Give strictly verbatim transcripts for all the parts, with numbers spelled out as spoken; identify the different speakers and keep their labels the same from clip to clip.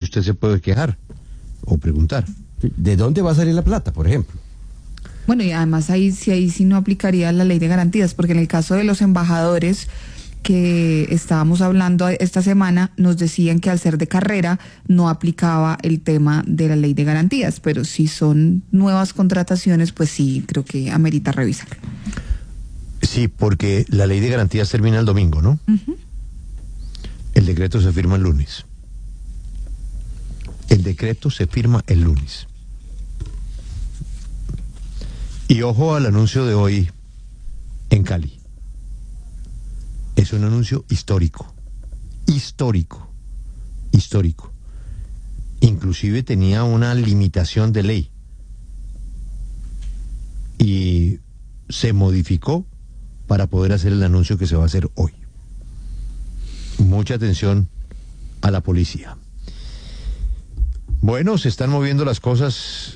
Speaker 1: usted se puede quejar o preguntar.
Speaker 2: ¿De dónde va a salir la plata, por ejemplo?
Speaker 3: Bueno, y además ahí sí, ahí sí no aplicaría la ley de garantías, porque en el caso de los embajadores que estábamos hablando esta semana, nos decían que al ser de carrera no aplicaba el tema de la ley de garantías, pero si son nuevas contrataciones, pues sí, creo que amerita revisarlo.
Speaker 1: Sí, porque la ley de garantías termina el domingo, ¿no? Uh-huh. El decreto se firma el lunes. El decreto se firma el lunes. Y ojo al anuncio de hoy en Cali. Es un anuncio histórico, histórico, histórico. Inclusive tenía una limitación de ley y se modificó para poder hacer el anuncio que se va a hacer hoy. Mucha atención a la policía. Bueno, se están moviendo las cosas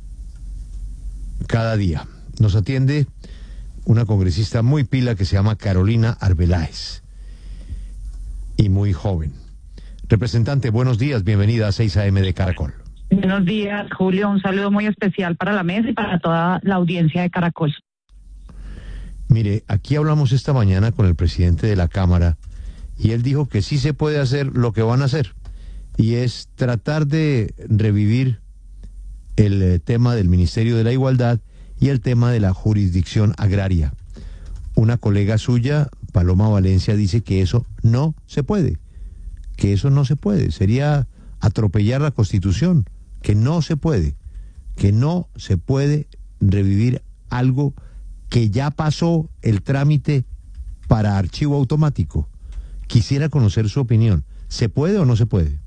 Speaker 1: cada día. Nos atiende una congresista muy pila que se llama Carolina Arbeláez y muy joven. Representante, buenos días, bienvenida a seis A M de Caracol.
Speaker 4: Buenos días, Julio, un saludo muy especial para la mesa y para toda la audiencia de Caracol.
Speaker 1: Mire, aquí hablamos esta mañana con el presidente de la Cámara y él dijo que sí se puede hacer lo que van a hacer, y es tratar de revivir el eh, tema del Ministerio de la Igualdad y el tema de la jurisdicción agraria. Una colega suya, Paloma Valencia, dice que eso no se puede, que eso no se puede, sería atropellar la Constitución, que no se puede, que no se puede revivir algo que ya pasó el trámite para archivo automático. Quisiera conocer su opinión. ¿Se puede o no se puede?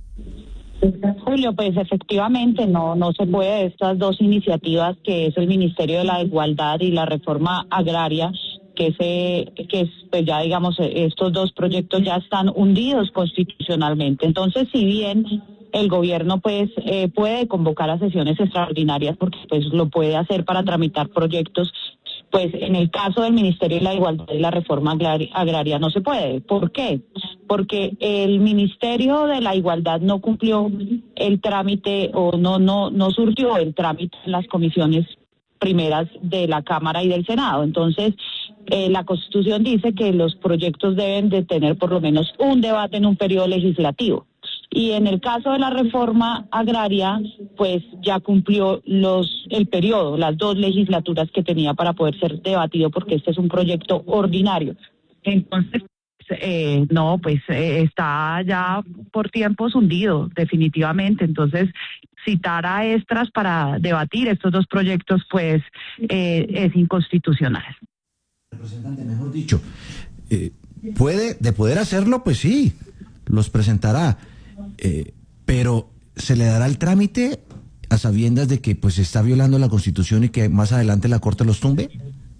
Speaker 4: Julio, pues efectivamente no no se puede. Estas dos iniciativas, que es el Ministerio de la Igualdad y la Reforma Agraria, que se que es, pues ya digamos, estos dos proyectos ya están hundidos constitucionalmente. Entonces, si bien el gobierno pues eh, puede convocar a sesiones extraordinarias, porque pues lo puede hacer para tramitar proyectos, pues en el caso del Ministerio de la Igualdad y la Reforma Agraria no se puede. ¿Por qué? Porque el Ministerio de la Igualdad no cumplió el trámite o no no no surtió el trámite en las comisiones primeras de la Cámara y del Senado. Entonces, eh, la Constitución dice que los proyectos deben de tener por lo menos un debate en un periodo legislativo. Y en el caso de la reforma agraria, pues ya cumplió los el periodo, las dos legislaturas que tenía para poder ser debatido, porque este es un proyecto ordinario. Entonces, eh, no, pues eh, está ya por tiempos hundido, definitivamente. Entonces, citar a extras para debatir estos dos proyectos, pues eh, es inconstitucional.
Speaker 2: Representante, mejor dicho, eh, puede, de poder hacerlo, pues sí, los presentará. Eh, pero ¿se le dará el trámite a sabiendas de que pues se está violando la Constitución y que más adelante la Corte los tumbe?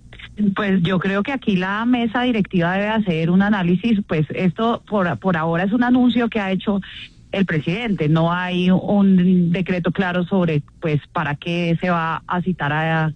Speaker 4: Pues yo creo que aquí la mesa directiva debe hacer un análisis. Pues esto por, por ahora es un anuncio que ha hecho el presidente. No hay un decreto claro sobre pues para qué se va a citar a,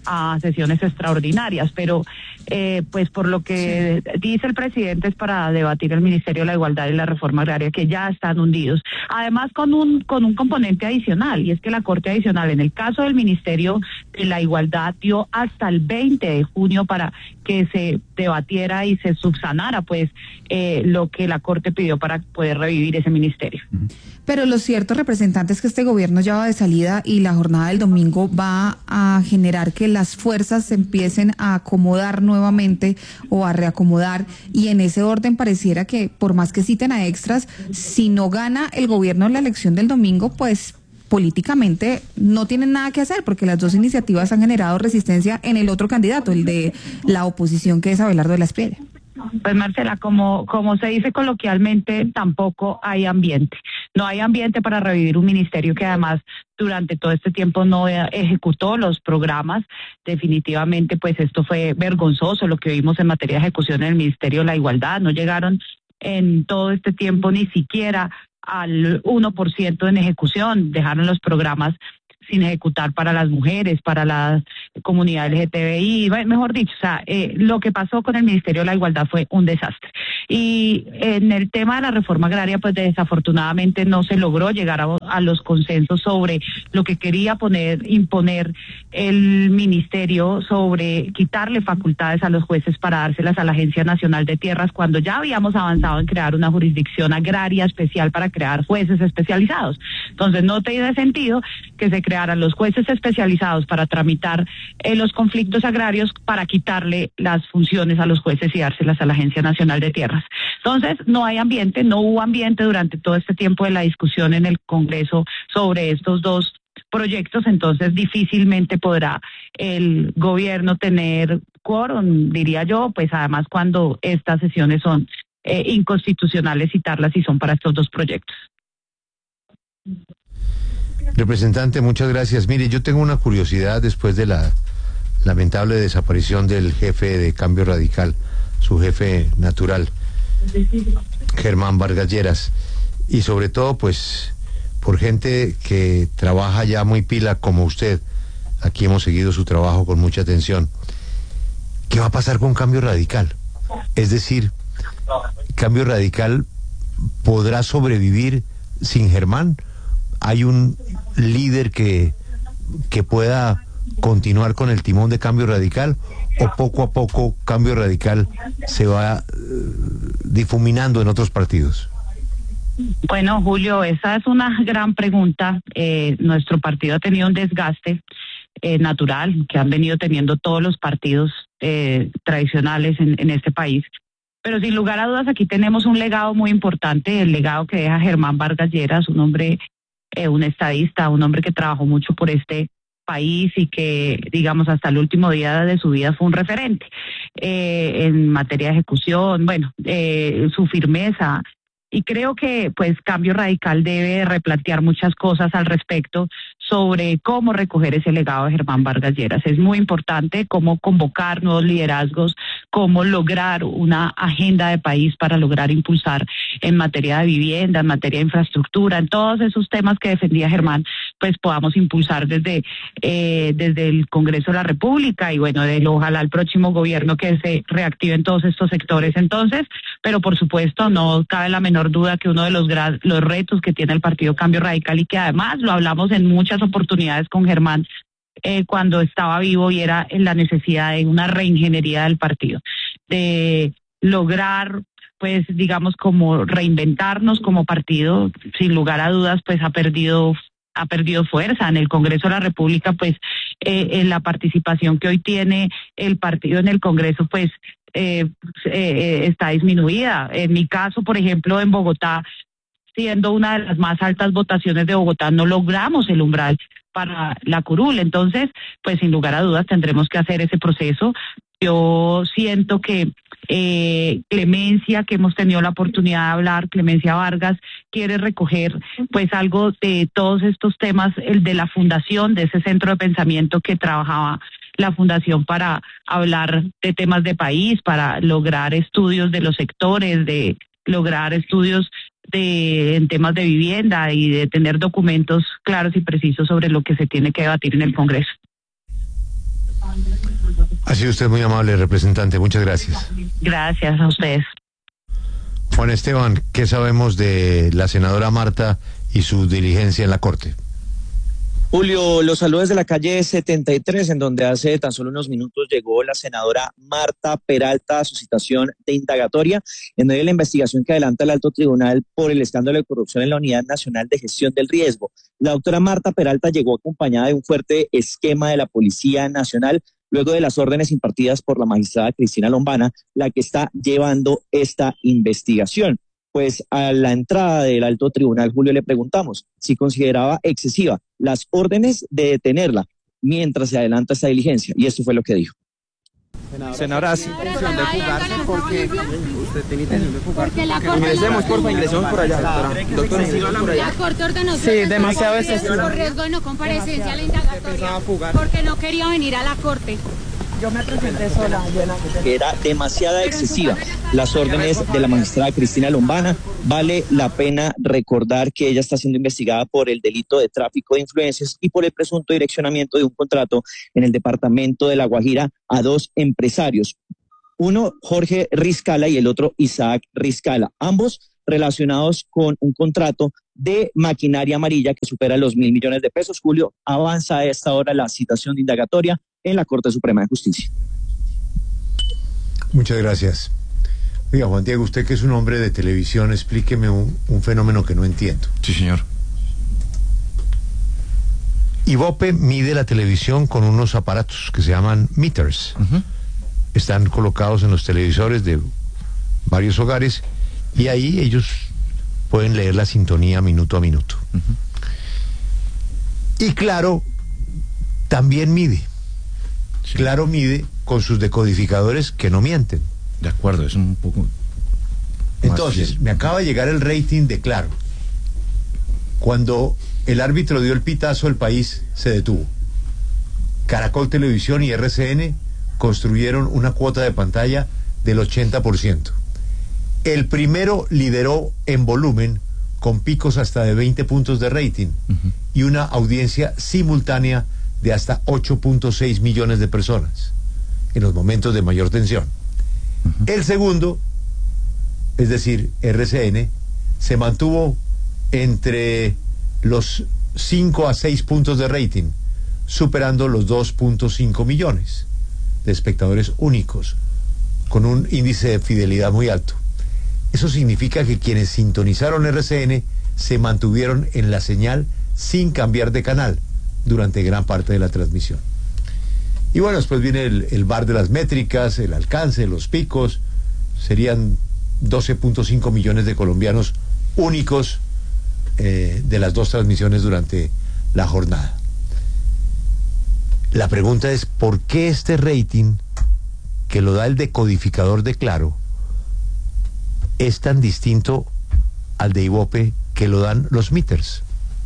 Speaker 4: a sesiones extraordinarias, pero eh, pues por lo que sí dice el presidente es para debatir el Ministerio de la Igualdad y la Reforma Agraria, que ya están hundidos. Además, con un con un componente adicional, y es que la Corte Adicional, en el caso del Ministerio de la Igualdad, dio hasta el veinte de junio para que se debatiera y se subsanara pues eh, lo que la Corte pidió para poder revivir ese ministerio.
Speaker 3: Pero lo cierto, representante, es que este gobierno ya va de salida y la jornada del domingo va a generar que las fuerzas se empiecen a acomodar nuevamente o a reacomodar, y en ese orden pareciera que por más que citen a extras, si no gana el gobierno en la elección del domingo, pues políticamente no tienen nada que hacer, porque las dos iniciativas han generado resistencia en el otro candidato, el de la oposición, que es Abelardo de la Espriella.
Speaker 4: Pues Marcela, como como se dice coloquialmente, tampoco hay ambiente. No hay ambiente para revivir un ministerio que además durante todo este tiempo no ejecutó los programas. Definitivamente, pues esto fue vergonzoso lo que vimos en materia de ejecución en el Ministerio de la Igualdad. No llegaron en todo este tiempo ni siquiera al uno por ciento en ejecución, dejaron los programas sin ejecutar para las mujeres, para la comunidad L G T B I, mejor dicho, o sea, eh, lo que pasó con el Ministerio de la Igualdad fue un desastre. Y en el tema de la reforma agraria, pues desafortunadamente no se logró llegar a, a los consensos sobre lo que quería poner, imponer el ministerio, sobre quitarle facultades a los jueces para dárselas a la Agencia Nacional de Tierras, cuando ya habíamos avanzado en crear una jurisdicción agraria especial para crear jueces especializados. Entonces no tiene sentido que se crearan los jueces especializados para tramitar eh, los conflictos agrarios, para quitarle las funciones a los jueces y dárselas a la Agencia Nacional de Tierras. Entonces no hay ambiente, no hubo ambiente durante todo este tiempo de la discusión en el Congreso sobre estos dos proyectos, entonces difícilmente podrá el gobierno tener quórum, diría yo, pues además cuando estas sesiones son eh, inconstitucionales citarlas y son para estos dos proyectos.
Speaker 1: Representante, muchas gracias. Mire, yo tengo una curiosidad después de la lamentable desaparición del jefe de Cambio Radical, su jefe natural, Germán Vargas Lleras, y sobre todo pues por gente que trabaja ya muy pila como usted. Aquí hemos seguido su trabajo con mucha atención. ¿Qué va a pasar con Cambio Radical? Es decir, ¿Cambio Radical podrá sobrevivir sin Germán? ¿Hay un líder que, que pueda continuar con el timón de Cambio Radical? ¿O poco a poco Cambio Radical se va uh, difuminando en otros partidos?
Speaker 4: Bueno, Julio, esa es una gran pregunta. Eh, nuestro partido ha tenido un desgaste eh, natural que han venido teniendo todos los partidos eh, tradicionales en, en este país. Pero sin lugar a dudas aquí tenemos un legado muy importante, el legado que deja Germán Vargas Lleras, un hombre, eh, un estadista, un hombre que trabajó mucho por este país y que, digamos, hasta el último día de su vida fue un referente eh, en materia de ejecución, bueno, eh, su firmeza. Y creo que, pues, Cambio Radical debe replantear muchas cosas al respecto sobre cómo recoger ese legado de Germán Vargas Lleras. Es muy importante cómo convocar nuevos liderazgos, cómo lograr una agenda de país para lograr impulsar en materia de vivienda, en materia de infraestructura, en todos esos temas que defendía Germán, pues podamos impulsar desde, eh, desde el Congreso de la República y, bueno, de, ojalá el próximo gobierno que se reactiven todos estos sectores. Entonces, pero por supuesto no cabe la menor duda que uno de los, los retos que tiene el Partido Cambio Radical, y que además lo hablamos en muchas oportunidades con Germán eh, cuando estaba vivo, y era en la necesidad de una reingeniería del partido, de lograr, pues digamos, como reinventarnos como partido. Sin lugar a dudas, pues ha perdido ha perdido fuerza en el Congreso de la República, pues eh, en la participación que hoy tiene el partido en el Congreso, pues Eh, eh, está disminuida. En mi caso, por ejemplo, en Bogotá, siendo una de las más altas votaciones de Bogotá, no logramos el umbral para la curul. Entonces, pues sin lugar a dudas tendremos que hacer ese proceso. Yo siento que eh, Clemencia, que hemos tenido la oportunidad de hablar, Clemencia Vargas, quiere recoger pues algo de todos estos temas, el de la fundación, de ese centro de pensamiento que trabajaba la fundación para hablar de temas de país, para lograr estudios de los sectores, de lograr estudios de en temas de vivienda y de tener documentos claros y precisos sobre lo que se tiene que debatir en el Congreso.
Speaker 1: Ha sido usted muy amable, representante. Muchas gracias.
Speaker 4: Gracias a ustedes.
Speaker 1: Juan Esteban, ¿qué sabemos de la senadora Marta y su diligencia en la Corte?
Speaker 5: Julio, los saludos de la calle setenta y tres, en donde hace tan solo unos minutos llegó la senadora Marta Peralta a su citación de indagatoria en medio de la investigación que adelanta el Alto Tribunal por el escándalo de corrupción en la Unidad Nacional de Gestión del Riesgo. La doctora Marta Peralta llegó acompañada de un fuerte esquema de la Policía Nacional, luego de las órdenes impartidas por la magistrada Cristina Lombana, la que está llevando esta investigación. Pues a la entrada del Alto Tribunal, Julio, le preguntamos si consideraba excesiva las órdenes de detenerla mientras se adelanta esta diligencia, y esto fue lo que dijo.
Speaker 6: Senadora, ¿sí intención de fugarse? Porque usted tiene intención de fugarse. Ingresemos, por favor, ingresemos por allá, doctora. Doctora, ingresemos por allá.
Speaker 7: La Corte ordenó
Speaker 6: sí, demasiado excesivo.
Speaker 7: por riesgo de no comparecencia a la indagatoria porque no quería venir a la Corte. Yo me presenté sola,
Speaker 5: que era demasiada excesiva las órdenes de la magistrada Cristina Lombana. Vale la pena recordar que ella está siendo investigada por el delito de tráfico de influencias y por el presunto direccionamiento de un contrato en el departamento de La Guajira a dos empresarios. Uno, Jorge Riscala, y el otro, Isaac Riscala. Ambos relacionados con un contrato de maquinaria amarilla que supera los mil millones de pesos. Julio, avanza a esta hora la citación de indagatoria en la Corte Suprema de Justicia.
Speaker 1: Muchas gracias. Oiga, Juan Diego, usted que es un hombre de televisión, explíqueme un, un fenómeno que no entiendo.
Speaker 2: Sí, señor.
Speaker 1: Ibope mide la televisión con unos aparatos que se llaman meters. Uh-huh. Están colocados en los televisores de varios hogares y ahí ellos pueden leer la sintonía minuto a minuto. Uh-huh. Y Claro también mide. Sí. Claro mide con sus decodificadores que no mienten.
Speaker 2: De acuerdo, es un poco...
Speaker 1: Entonces, me acaba de llegar el rating de Claro. Cuando el árbitro dio el pitazo, el país se detuvo. Caracol Televisión y R C N construyeron una cuota de pantalla del ochenta por ciento. El primero lideró en volumen con picos hasta de veinte puntos de rating uh-huh. y una audiencia simultánea de hasta ocho punto seis millones de personas en los momentos de mayor tensión. Uh-huh. El segundo, es decir, R C N, se mantuvo entre los cinco a seis puntos de rating, superando los dos punto cinco millones de espectadores únicos, con un índice de fidelidad muy alto. Eso significa que quienes sintonizaron R C N se mantuvieron en la señal sin cambiar de canal durante gran parte de la transmisión. Y bueno, después viene el, el bar de las métricas, el alcance, los picos. Serían doce punto cinco millones de colombianos únicos eh, de las dos transmisiones durante la jornada. La pregunta es, ¿por qué este rating que lo da el decodificador de Claro es tan distinto al de Ibope que lo dan los meters?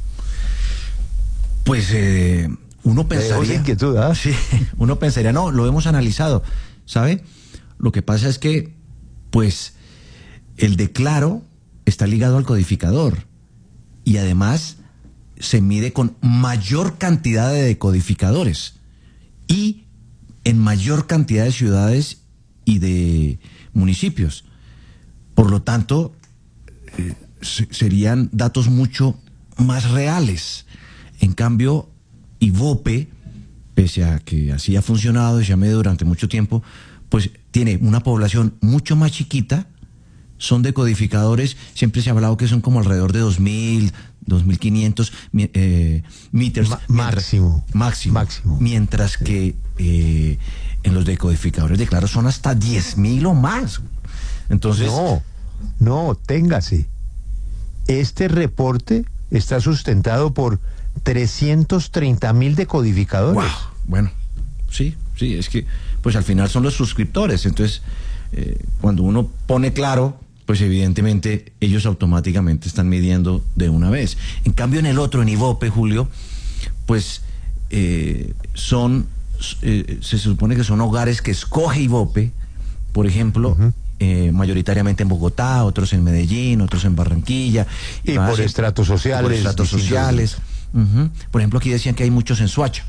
Speaker 2: Pues eh, uno pensaría...
Speaker 1: inquietud, ¿eh?
Speaker 2: Sí, uno pensaría, no, lo hemos analizado, ¿sabe? Lo que pasa es que, pues, el de Claro está ligado al codificador y además se mide con mayor cantidad de decodificadores y en mayor cantidad de ciudades y de municipios. Por lo tanto, eh, serían datos mucho más reales. En cambio, Ibope, pese a que así ha funcionado y se ha medido durante mucho tiempo, pues tiene una población mucho más chiquita, son decodificadores, siempre se ha hablado que son como alrededor de dos mil, dos mil quinientos eh, meters.
Speaker 1: Ma máximo.
Speaker 2: Máximo.
Speaker 1: Máximo.
Speaker 2: Mientras sí. que eh, en los decodificadores de Claro son hasta diez mil o más. Entonces...
Speaker 1: No, no, téngase. Este reporte está sustentado por trescientos treinta mil decodificadores.
Speaker 2: Wow. Bueno, sí, sí, es que pues al final son los suscriptores. Entonces, eh, cuando uno pone Claro, pues evidentemente ellos automáticamente están midiendo de una vez. En cambio, en el otro, en Ibope, Julio, pues eh, son, eh, se supone que son hogares que escoge Ibope, por ejemplo, uh-huh. eh, mayoritariamente en Bogotá, otros en Medellín, otros en Barranquilla.
Speaker 1: Y, y por estratos sociales.
Speaker 2: Por estratos sociales. Uh-huh. Por ejemplo, aquí decían que hay muchos en Soacha.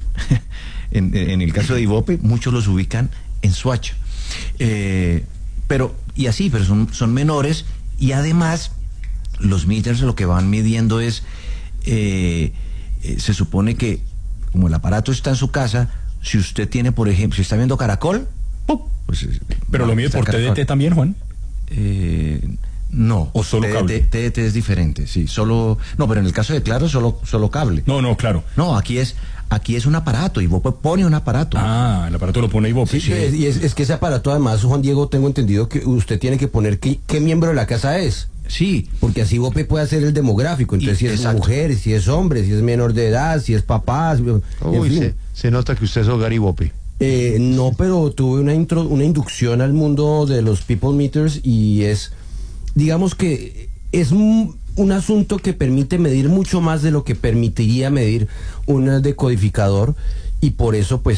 Speaker 2: en, en el caso de Ibope, muchos los ubican en Soacha. Eh, pero, y así, pero son, son menores, y además, los meters lo que van midiendo es, eh, eh, se supone que, como el aparato está en su casa, si usted tiene, por ejemplo, si está viendo Caracol, ¡pum! Pues,
Speaker 8: ¿pero lo mide por T D T también, Juan?
Speaker 2: Eh... No,
Speaker 8: o solo cable.
Speaker 2: T D T es diferente, sí, solo, no, pero en el caso de Claro, solo, solo cable.
Speaker 8: No, no, claro.
Speaker 2: No, aquí es, aquí es un aparato, Ibope pone un aparato.
Speaker 8: Ah, el aparato lo pone Ibope.
Speaker 9: Sí, sí. Y es, es que ese aparato, además, Juan Diego, tengo entendido que usted tiene que poner qué, qué miembro de la casa es.
Speaker 2: Sí.
Speaker 9: Porque así Ibope puede hacer el demográfico, entonces y, si es exacto. mujer, si es hombre, si es menor de edad, si es papá,
Speaker 1: Uy,
Speaker 9: en fin.
Speaker 1: Se, se nota que usted es hogar Ibope.
Speaker 9: Eh, no, pero tuve una, intro, una inducción al mundo de los people meters y es... Digamos que es un, un asunto que permite medir mucho más de lo que permitiría medir un decodificador y por eso pues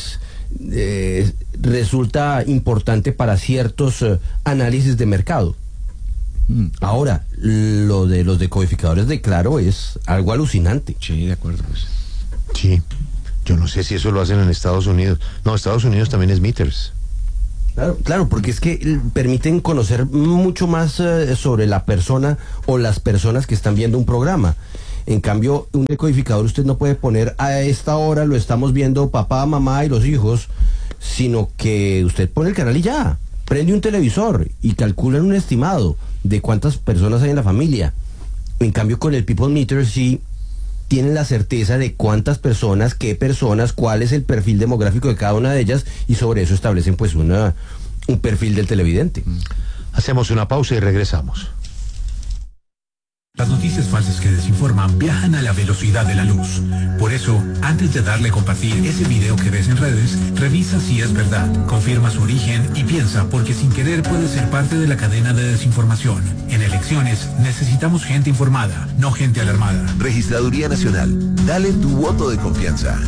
Speaker 9: eh, resulta importante para ciertos eh, análisis de mercado. Ahora, lo de los decodificadores de Claro es algo alucinante.
Speaker 2: Sí, de acuerdo. Pues.
Speaker 1: Sí, yo no sé si eso lo hacen en Estados Unidos. No, Estados Unidos también es meters.
Speaker 9: Claro, claro, porque es que permiten conocer mucho más eh, sobre la persona o las personas que están viendo un programa. En cambio, un decodificador usted no puede poner a esta hora lo estamos viendo papá, mamá y los hijos, sino que usted pone el canal y ya. Prende un televisor y calcula un estimado de cuántas personas hay en la familia. En cambio, con el People Meter sí tienen la certeza de cuántas personas, qué personas, cuál es el perfil demográfico de cada una de ellas, y sobre eso establecen pues una, un perfil del televidente.
Speaker 1: Hacemos una pausa y regresamos.
Speaker 7: Las noticias falsas que desinforman viajan a la velocidad de la luz. Por eso, antes de darle a compartir ese video que ves en redes, revisa si es verdad, confirma su origen y piensa, porque sin querer puede ser parte de la cadena de desinformación. En elecciones necesitamos gente informada, no gente alarmada.
Speaker 10: Registraduría Nacional. Dale tu voto de confianza.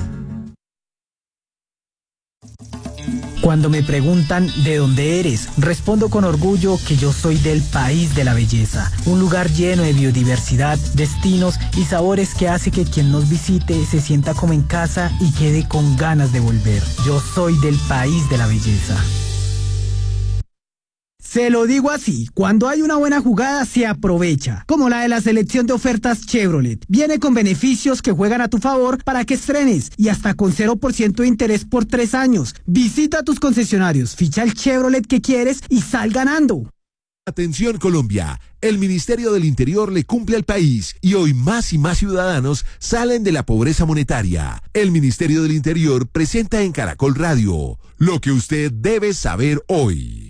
Speaker 11: Cuando me preguntan de dónde eres, respondo con orgullo que yo soy del país de la belleza, un lugar lleno de biodiversidad, destinos y sabores que hace que quien nos visite se sienta como en casa y quede con ganas de volver. Yo soy del país de la belleza. Se lo digo así, cuando hay una buena jugada se aprovecha, como la de la selección de ofertas Chevrolet. Viene con beneficios que juegan a tu favor para que estrenes y hasta con cero por ciento de interés por tres años. Visita tus concesionarios, ficha el Chevrolet que quieres y sal ganando.
Speaker 10: Atención Colombia, el Ministerio del Interior le cumple al país y hoy más y más ciudadanos salen de la pobreza monetaria. El Ministerio del Interior presenta en Caracol Radio lo que usted debe saber hoy.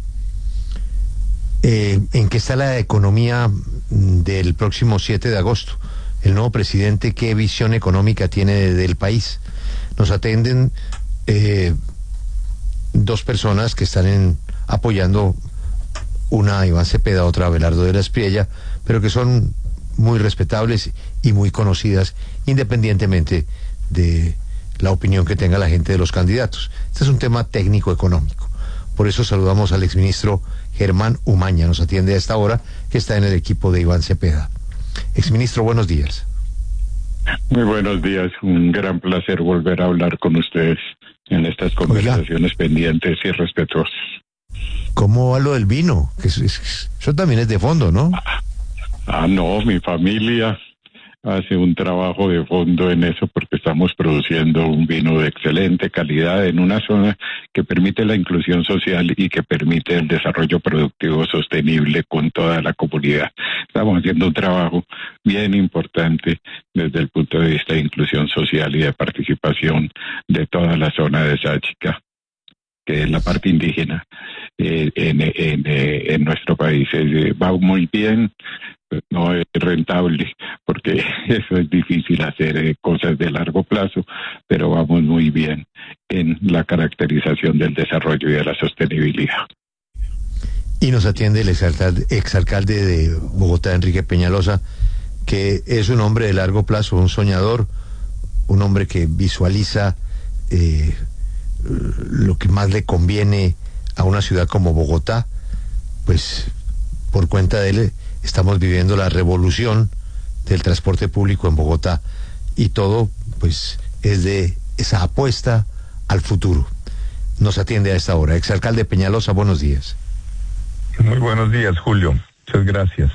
Speaker 1: Eh, ¿En qué está la economía del próximo siete de agosto? El nuevo presidente, ¿qué visión económica tiene de, del país? Nos atienden eh, dos personas que están en, apoyando, una a Iván Cepeda, otra a Abelardo de la Espriella, pero que son muy respetables y muy conocidas, independientemente de la opinión que tenga la gente de los candidatos. Este es un tema técnico-económico. Por eso saludamos al exministro Germán Umaña, nos atiende a esta hora, que está en el equipo de Iván Cepeda. Exministro, buenos días.
Speaker 12: Muy buenos días, un gran placer volver a hablar con ustedes en estas conversaciones Oiga, pendientes y respetuosas.
Speaker 1: ¿Cómo va lo del vino? Que es, es, eso también es de fondo, ¿no?
Speaker 12: Ah, no, mi familia hace un trabajo de fondo en eso porque estamos produciendo un vino de excelente calidad en una zona que permite la inclusión social y que permite el desarrollo productivo sostenible con toda la comunidad. Estamos haciendo un trabajo bien importante desde el punto de vista de inclusión social y de participación de toda la zona de Sáchica, que es la parte indígena eh, en, en, en nuestro país. Eh, va muy bien. No es rentable porque eso es difícil hacer eh, cosas de largo plazo, pero vamos muy bien en la caracterización del desarrollo y de la sostenibilidad.
Speaker 1: Y nos atiende el exalcalde, exalcalde de Bogotá, Enrique Peñalosa, que es un hombre de largo plazo, un soñador, un hombre que visualiza eh, lo que más le conviene a una ciudad como Bogotá. Pues por cuenta de él estamos viviendo la revolución del transporte público en Bogotá y todo pues es de esa apuesta al futuro. Nos atiende a esta hora. Exalcalde Peñalosa, buenos días.
Speaker 13: Muy buenos días, Julio. Muchas gracias.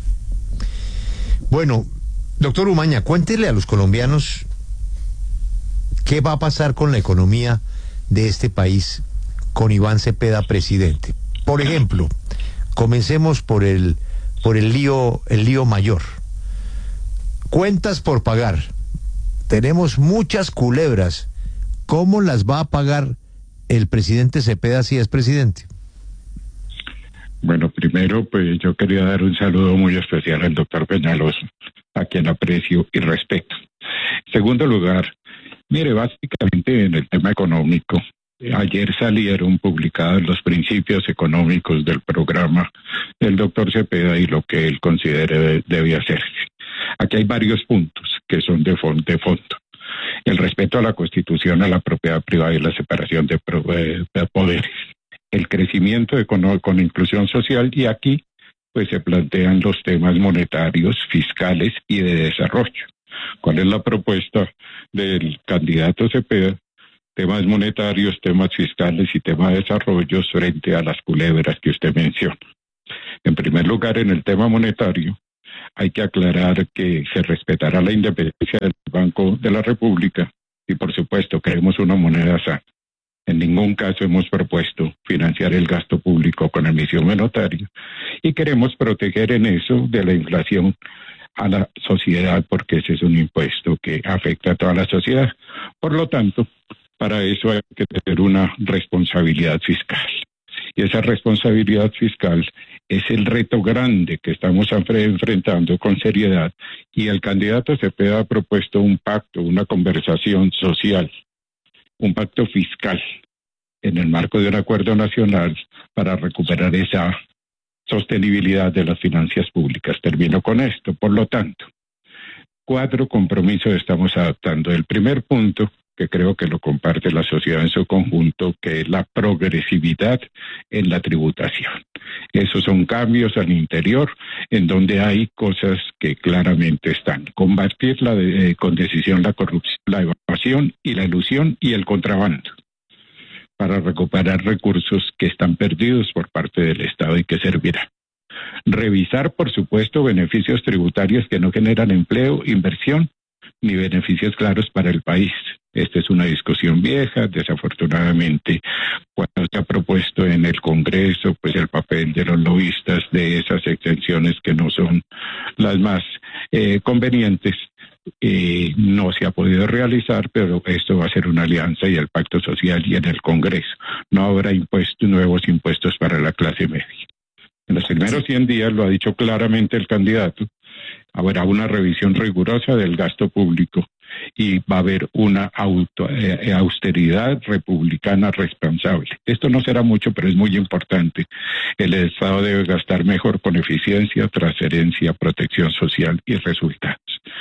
Speaker 1: Bueno, doctor Umaña, cuéntele a los colombianos qué va a pasar con la economía de este país con Iván Cepeda presidente. Por ejemplo, comencemos por el por el lío, el lío mayor. Cuentas por pagar. Tenemos muchas culebras. ¿Cómo las va a pagar el presidente Cepeda si es presidente?
Speaker 12: Bueno, primero, pues yo quería dar un saludo muy especial al doctor Peñalosa, a quien aprecio y respeto. En segundo lugar, mire, básicamente en el tema económico, ayer salieron publicados los principios económicos del programa del doctor Cepeda y lo que él considere debe hacerse. Aquí hay varios puntos que son de fondo. De fondo. el respeto a la Constitución, a la propiedad privada y la separación de, pro, eh, de poderes, el crecimiento económico con inclusión social, y aquí pues se plantean los temas monetarios, fiscales y de desarrollo. ¿Cuál es la propuesta del candidato Cepeda? Temas monetarios, temas fiscales y temas de desarrollo frente a las culebras que usted menciona. En primer lugar, en el tema monetario, hay que aclarar que se respetará la independencia del Banco de la República y, por supuesto, queremos una moneda sana. En ningún caso hemos propuesto financiar el gasto público con emisión monetaria y queremos proteger en eso de la inflación a la sociedad, porque ese es un impuesto que afecta a toda la sociedad. Por lo tanto, para eso hay que tener una responsabilidad fiscal. Y esa responsabilidad fiscal es el reto grande que estamos enfrentando con seriedad. Y el candidato Cepeda ha propuesto un pacto, una conversación social, un pacto fiscal en el marco de un acuerdo nacional para recuperar esa sostenibilidad de las finanzas públicas. Termino con esto. Por lo tanto, cuatro compromisos estamos adoptando. El primer punto, que creo que lo comparte la sociedad en su conjunto, que es la progresividad en la tributación. Esos son cambios al interior en donde hay cosas que claramente están. Combatir la de, eh, con decisión la corrupción, la evasión y la elusión y el contrabando, para recuperar recursos que están perdidos por parte del Estado y que servirán. Revisar, por supuesto, beneficios tributarios que no generan empleo, inversión, ni beneficios claros para el país. Esta es una discusión vieja, desafortunadamente, cuando se ha propuesto en el Congreso, pues el papel de los lobistas de esas exenciones que no son las más eh, convenientes, eh, no se ha podido realizar, pero esto va a ser una alianza y el pacto social y en el Congreso. No habrá impuestos, nuevos impuestos para la clase media. En los primeros cien días, lo ha dicho claramente el candidato, habrá una revisión rigurosa del gasto público y va a haber una auto, eh, austeridad republicana responsable. Esto no será mucho, pero es muy importante. El Estado debe gastar mejor con eficiencia, transferencia, protección social y resultados.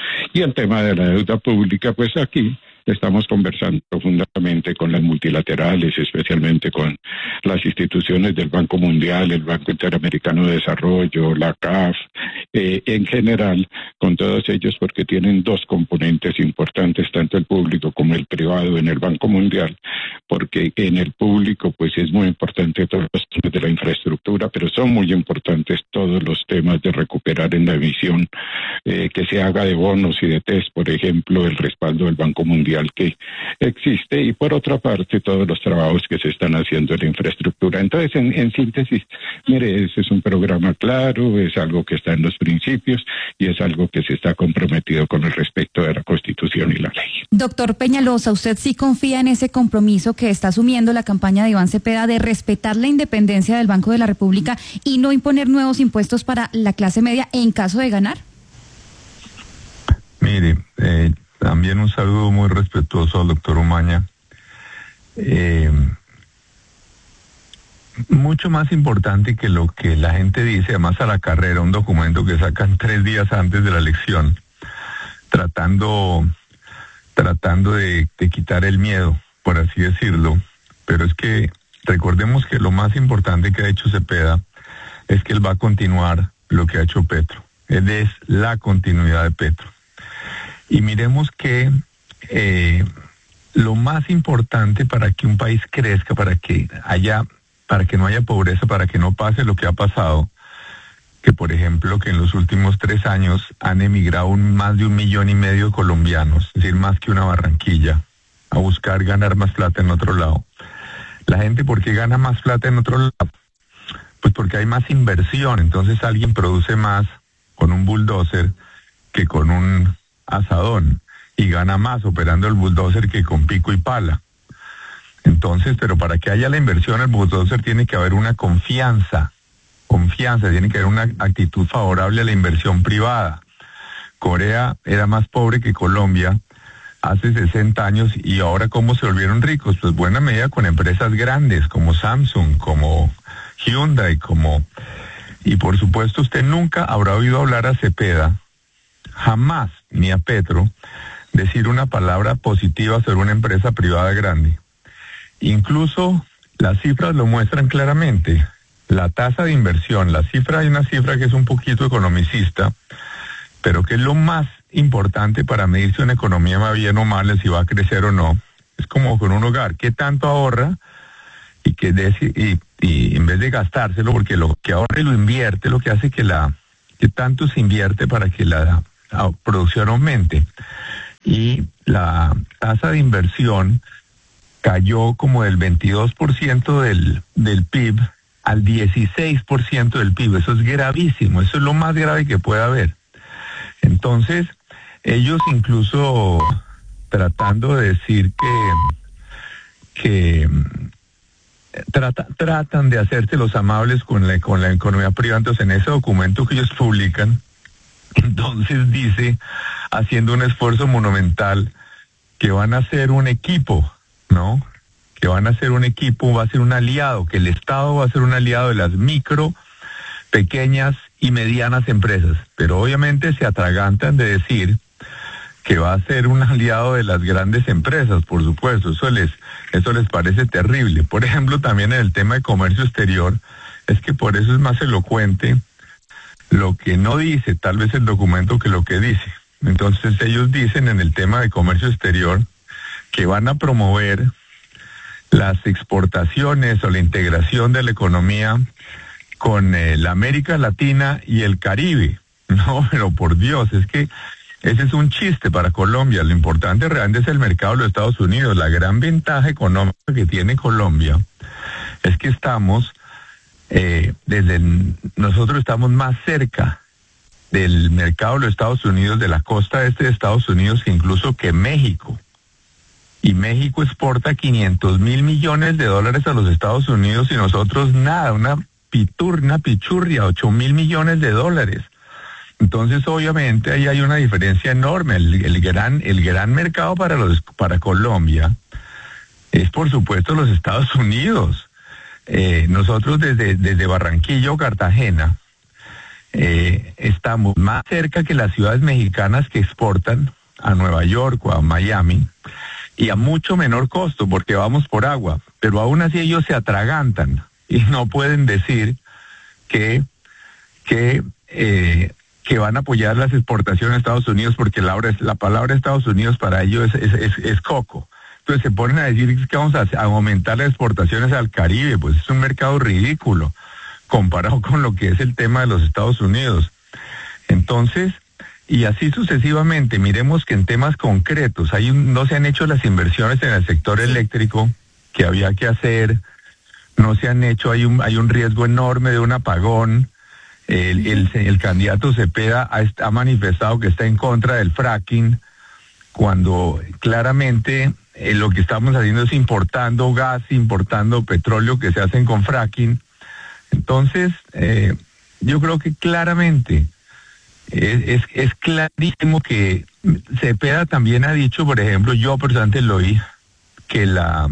Speaker 12: Y el tema de la deuda pública, pues aquí estamos conversando profundamente con las multilaterales, especialmente con las instituciones del Banco Mundial, el Banco Interamericano de Desarrollo, la C A F, eh, en general, con todos ellos, porque tienen dos componentes importantes, tanto el público como el privado en el Banco Mundial, porque en el público pues es muy importante todos los temas de la infraestructura, pero son muy importantes todos los temas de recuperar en la emisión, eh, que se haga de bonos y de test, por ejemplo, el respaldo del Banco Mundial que existe, y por otra parte todos los trabajos que se están haciendo en la infraestructura. Entonces, en, en síntesis, mire, ese es un programa claro, es algo que está en los principios y es algo que se está comprometido con el respeto de la Constitución y la ley.
Speaker 3: Doctor Peñalosa, ¿usted sí confía en ese compromiso que está asumiendo la campaña de Iván Cepeda de respetar la independencia del Banco de la República y no imponer nuevos impuestos para la clase media en caso de ganar?
Speaker 13: Mire, eh, también un saludo muy respetuoso al doctor Umaña. Eh, mucho más importante que lo que la gente dice, además a la carrera, un documento que sacan tres días antes de la elección, tratando, tratando de, de quitar el miedo, por así decirlo. Pero es que recordemos que lo más importante que ha hecho Cepeda es que él va a continuar lo que ha hecho Petro. Él es la continuidad de Petro. Y miremos que eh, lo más importante para que un país crezca, para que haya, para que no haya pobreza, para que no pase lo que ha pasado, que por ejemplo que en los últimos tres años han emigrado un, más de un millón y medio de colombianos, es decir, más que una Barranquilla, a buscar ganar más plata en otro lado. La gente, ¿por qué gana más plata en otro lado? Pues porque hay más inversión, entonces alguien produce más con un bulldozer que con un asadón y gana más operando el bulldozer que con pico y pala. Entonces, pero para que haya la inversión, el bulldozer tiene que haber una confianza, confianza, tiene que haber una actitud favorable a la inversión privada. Corea era más pobre que Colombia hace sesenta años y ahora ¿cómo se volvieron ricos? Pues buena medida con empresas grandes como Samsung, como Hyundai, como... Y por supuesto usted nunca habrá oído hablar a Cepeda, jamás, ni a Petro, decir una palabra positiva sobre una empresa privada grande. Incluso las cifras lo muestran claramente. La tasa de inversión, la cifra, hay una cifra que es un poquito economicista, pero que es lo más importante para medir si una economía va bien o mal, si va a crecer o no. Es como con un hogar, ¿qué tanto ahorra? Y que de, y, y en vez de gastárselo, porque lo que ahorra y lo invierte, lo que hace que la que tanto se invierte para que la, la producción aumente. Y la tasa de inversión cayó como del veintidós por ciento del, del P I B al dieciséis por ciento del P I B. Eso es gravísimo, eso es lo más grave que puede haber. Entonces, ellos incluso tratando de decir que, que trata, tratan de hacerse los amables con la, con la economía privada. Entonces, en ese documento que ellos publican, entonces dice, haciendo un esfuerzo monumental, que van a ser un equipo, ¿no? Que van a ser un equipo, va a ser un aliado, que el Estado va a ser un aliado de las micro, pequeñas y medianas empresas. Pero obviamente se atragantan de decir que va a ser un aliado de las grandes empresas, por supuesto. Eso les, eso les parece terrible. Por ejemplo, también en el tema de comercio exterior, es que por eso es más elocuente lo que no dice, tal vez el documento, que lo que dice. Entonces ellos dicen en el tema de comercio exterior que van a promover las exportaciones o la integración de la economía con eh, la América Latina y el Caribe. No, pero por Dios, es que ese es un chiste para Colombia. Lo importante realmente es el mercado de los Estados Unidos. La gran ventaja económica que tiene Colombia es que estamos, eh, desde el, nosotros estamos más cerca del mercado de los Estados Unidos, de la costa este de Estados Unidos, que incluso que México. Y México exporta quinientos mil millones de dólares a los Estados Unidos y nosotros nada, una piturna, pichurria, ocho mil millones de dólares. Entonces, obviamente, ahí hay una diferencia enorme. El, el gran, el gran mercado para los, para Colombia es, por supuesto, los Estados Unidos. Eh, nosotros desde, desde Barranquilla o Cartagena eh, estamos más cerca que las ciudades mexicanas que exportan a Nueva York o a Miami, y a mucho menor costo porque vamos por agua, pero aún así ellos se atragantan y no pueden decir que que eh, que van a apoyar las exportaciones a Estados Unidos, porque la, la palabra Estados Unidos para ellos es, es, es, es coco. Entonces se ponen a decir que vamos a, a aumentar las exportaciones al Caribe, pues es un mercado ridículo comparado con lo que es el tema de los Estados Unidos. Entonces, y así sucesivamente, miremos que en temas concretos, hay un, no se han hecho las inversiones en el sector eléctrico que había que hacer, no se han hecho, hay un, hay un riesgo enorme de un apagón. El, el, el candidato Cepeda ha, ha manifestado que está en contra del fracking, cuando claramente eh, lo que estamos haciendo es importando gas, importando petróleo que se hacen con fracking. Entonces, eh, yo creo que claramente Es, es, es clarísimo que Cepeda también ha dicho, por ejemplo, yo personalmente lo oí, que la,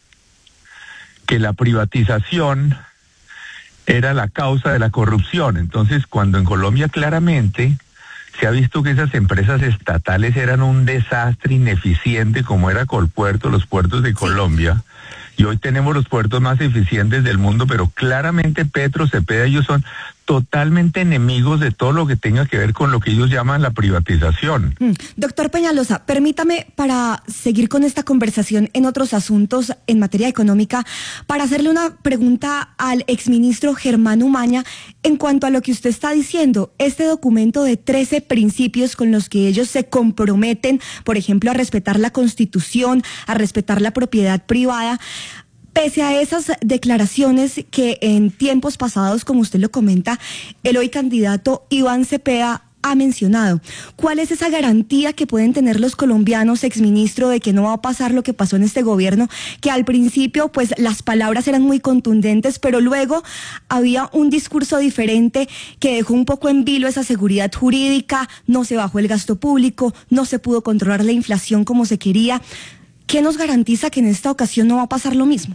Speaker 13: que la privatización era la causa de la corrupción. Entonces, cuando en Colombia claramente se ha visto que esas empresas estatales eran un desastre ineficiente, como era Colpuerto, los puertos de Colombia, y hoy tenemos los puertos más eficientes del mundo, pero claramente Petro, Cepeda, ellos son totalmente enemigos de todo lo que tenga que ver con lo que ellos llaman la privatización.
Speaker 14: Mm. Doctor Peñalosa, permítame, para seguir con esta conversación en otros asuntos en materia económica, para hacerle una pregunta al exministro Germán Umaña en cuanto a lo que usted está diciendo, este documento de trece principios con los que ellos se comprometen, por ejemplo, a respetar la Constitución, a respetar la propiedad privada. Pese a esas declaraciones que en tiempos pasados, como usted lo comenta, el hoy candidato Iván Cepeda ha mencionado, ¿cuál es esa garantía que pueden tener los colombianos, exministro, de que no va a pasar lo que pasó en este gobierno, que al principio pues las palabras eran muy contundentes, pero luego había un discurso diferente que dejó un poco en vilo esa seguridad jurídica, no se bajó el gasto público, no se pudo controlar la inflación como se quería? ¿Qué nos garantiza que en esta ocasión no va a pasar lo mismo?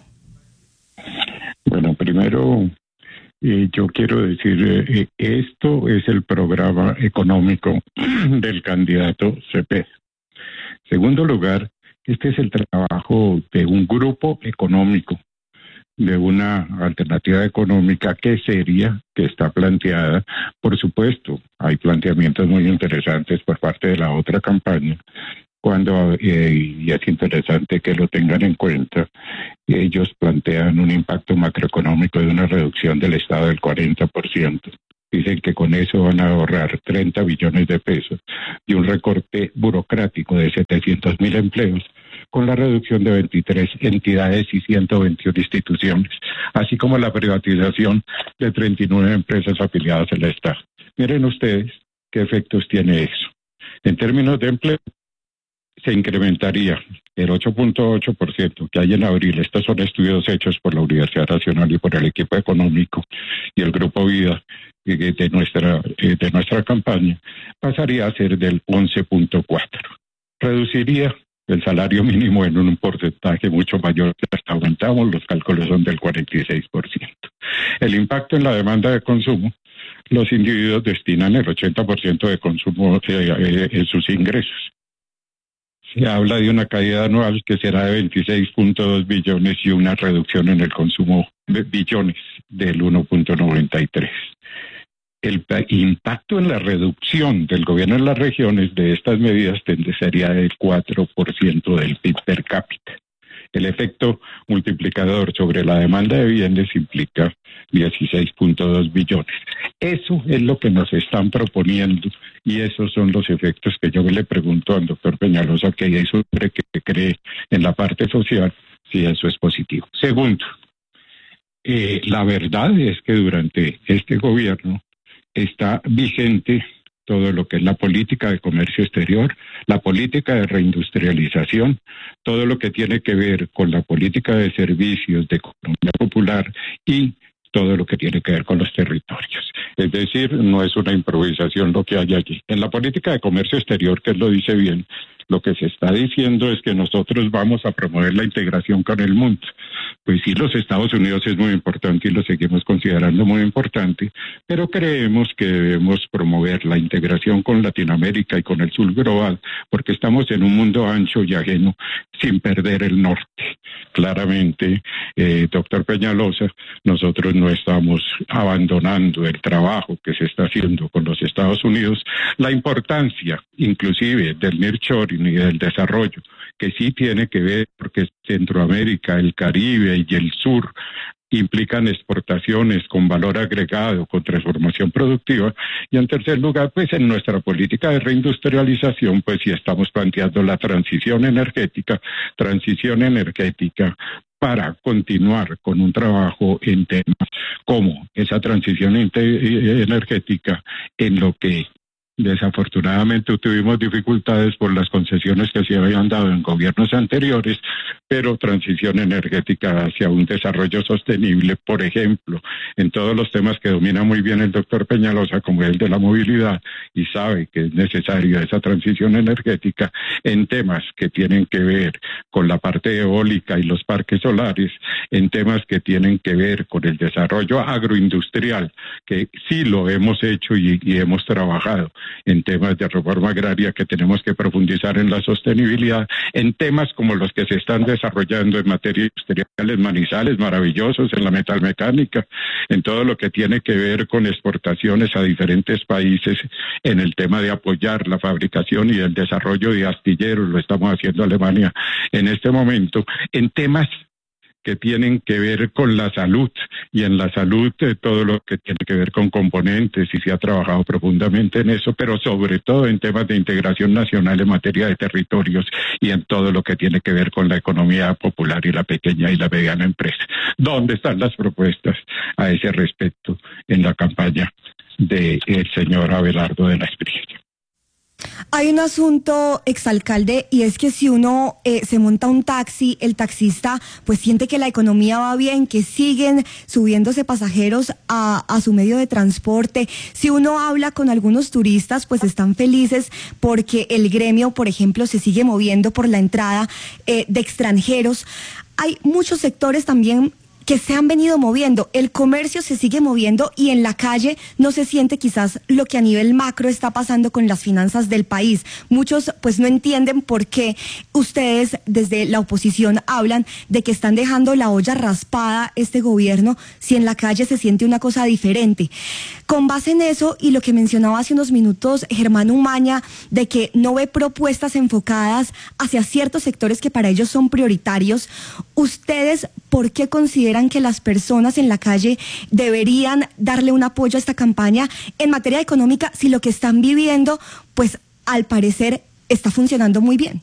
Speaker 12: Bueno, primero eh, yo quiero decir, eh, esto es el programa económico del candidato Cepeda. Segundo lugar, este es el trabajo de un grupo económico, de una alternativa económica que es seria, que está planteada. Por supuesto, hay planteamientos muy interesantes por parte de la otra campaña, cuando, eh, y es interesante que lo tengan en cuenta, ellos plantean un impacto macroeconómico de una reducción del Estado del cuarenta por ciento. Dicen que con eso van a ahorrar treinta billones de pesos y un recorte burocrático de setecientos mil empleos, con la reducción de veintitrés entidades y ciento veintiuna instituciones, así como la privatización de treinta y nueve empresas afiliadas al Estado. Miren ustedes qué efectos tiene eso. En términos de empleo, se incrementaría el ocho punto ocho por ciento que hay en abril. Estos son estudios hechos por la Universidad Nacional y por el equipo económico y el Grupo Vida de nuestra, de nuestra campaña, pasaría a ser del once punto cuatro por ciento. Reduciría el salario mínimo en un porcentaje mucho mayor que hasta aumentamos, los cálculos son del cuarenta y seis por ciento. El impacto en la demanda de consumo, los individuos destinan el ochenta por ciento de consumo eh, en sus ingresos. Se habla de una caída anual que será de veintiséis punto dos billones y una reducción en el consumo de billones del uno punto noventa y tres. El impacto en la reducción del gobierno en las regiones de estas medidas sería del cuatro por ciento del P I B per cápita. El efecto multiplicador sobre la demanda de bienes implica dieciséis punto dos billones. Eso es lo que nos están proponiendo y esos son los efectos que yo le pregunto al doctor Peñalosa, que es un hombre que cree en la parte social, si eso es positivo. Segundo, eh, la verdad es que durante este gobierno está vigente todo lo que es la política de comercio exterior, la política de reindustrialización, todo lo que tiene que ver con la política de servicios, de economía popular y todo lo que tiene que ver con los territorios. Es decir, no es una improvisación lo que hay allí. En la política de comercio exterior, que él lo dice bien, lo que se está diciendo es que nosotros vamos a promover la integración con el mundo. Pues sí, los Estados Unidos es muy importante y lo seguimos considerando muy importante, pero creemos que debemos promover la integración con Latinoamérica y con el sur global, porque estamos en un mundo ancho y ajeno sin perder el norte. Claramente, eh, doctor Peñalosa, nosotros no estamos abandonando el trabajo que se está haciendo con los Estados Unidos, la importancia inclusive del nearshoring y del desarrollo, que sí tiene que ver porque Centroamérica, el Caribe y el sur implican exportaciones con valor agregado, con transformación productiva, y en tercer lugar, pues en nuestra política de reindustrialización, pues sí estamos planteando la transición energética, transición energética para continuar con un trabajo en temas como esa transición energética en lo que desafortunadamente tuvimos dificultades por las concesiones que se habían dado en gobiernos anteriores, pero transición energética hacia un desarrollo sostenible, por ejemplo, en todos los temas que domina muy bien el doctor Peñalosa, como el de la movilidad, y sabe que es necesaria esa transición energética, en temas que tienen que ver con la parte eólica y los parques solares, en temas que tienen que ver con el desarrollo agroindustrial, que sí lo hemos hecho y, y hemos trabajado, en temas de reforma agraria que tenemos que profundizar en la sostenibilidad, en temas como los que se están desarrollando en materia industrial en Manizales, maravillosos, en la metalmecánica, en todo lo que tiene que ver con exportaciones a diferentes países, en el tema de apoyar la fabricación y el desarrollo de astilleros, lo estamos haciendo Alemania en este momento, en temas que tienen que ver con la salud, y en la salud eh, todo lo que tiene que ver con componentes, y se ha trabajado profundamente en eso, pero sobre todo en temas de integración nacional en materia de territorios y en todo lo que tiene que ver con la economía popular y la pequeña y la mediana empresa. ¿Dónde están las propuestas a ese respecto en la campaña del señor Abelardo de la Espriella?
Speaker 14: Hay un asunto, exalcalde, y es que si uno eh, se monta un taxi, el taxista pues siente que la economía va bien, que siguen subiéndose pasajeros a, a su medio de transporte. Si uno habla con algunos turistas, pues están felices porque el gremio, por ejemplo, se sigue moviendo por la entrada eh, de extranjeros. Hay muchos sectores también que se han venido moviendo. El comercio se sigue moviendo y en la calle no se siente quizás lo que a nivel macro está pasando con las finanzas del país. Muchos pues no entienden por qué ustedes desde la oposición hablan de que están dejando la olla raspada este gobierno si en la calle se siente una cosa diferente. Con base en eso y lo que mencionaba hace unos minutos Germán Umaña, de que no ve propuestas enfocadas hacia ciertos sectores que para ellos son prioritarios, ¿ustedes por qué consideran que las personas en la calle deberían darle un apoyo a esta campaña en materia económica si lo que están viviendo, pues al parecer está funcionando muy bien?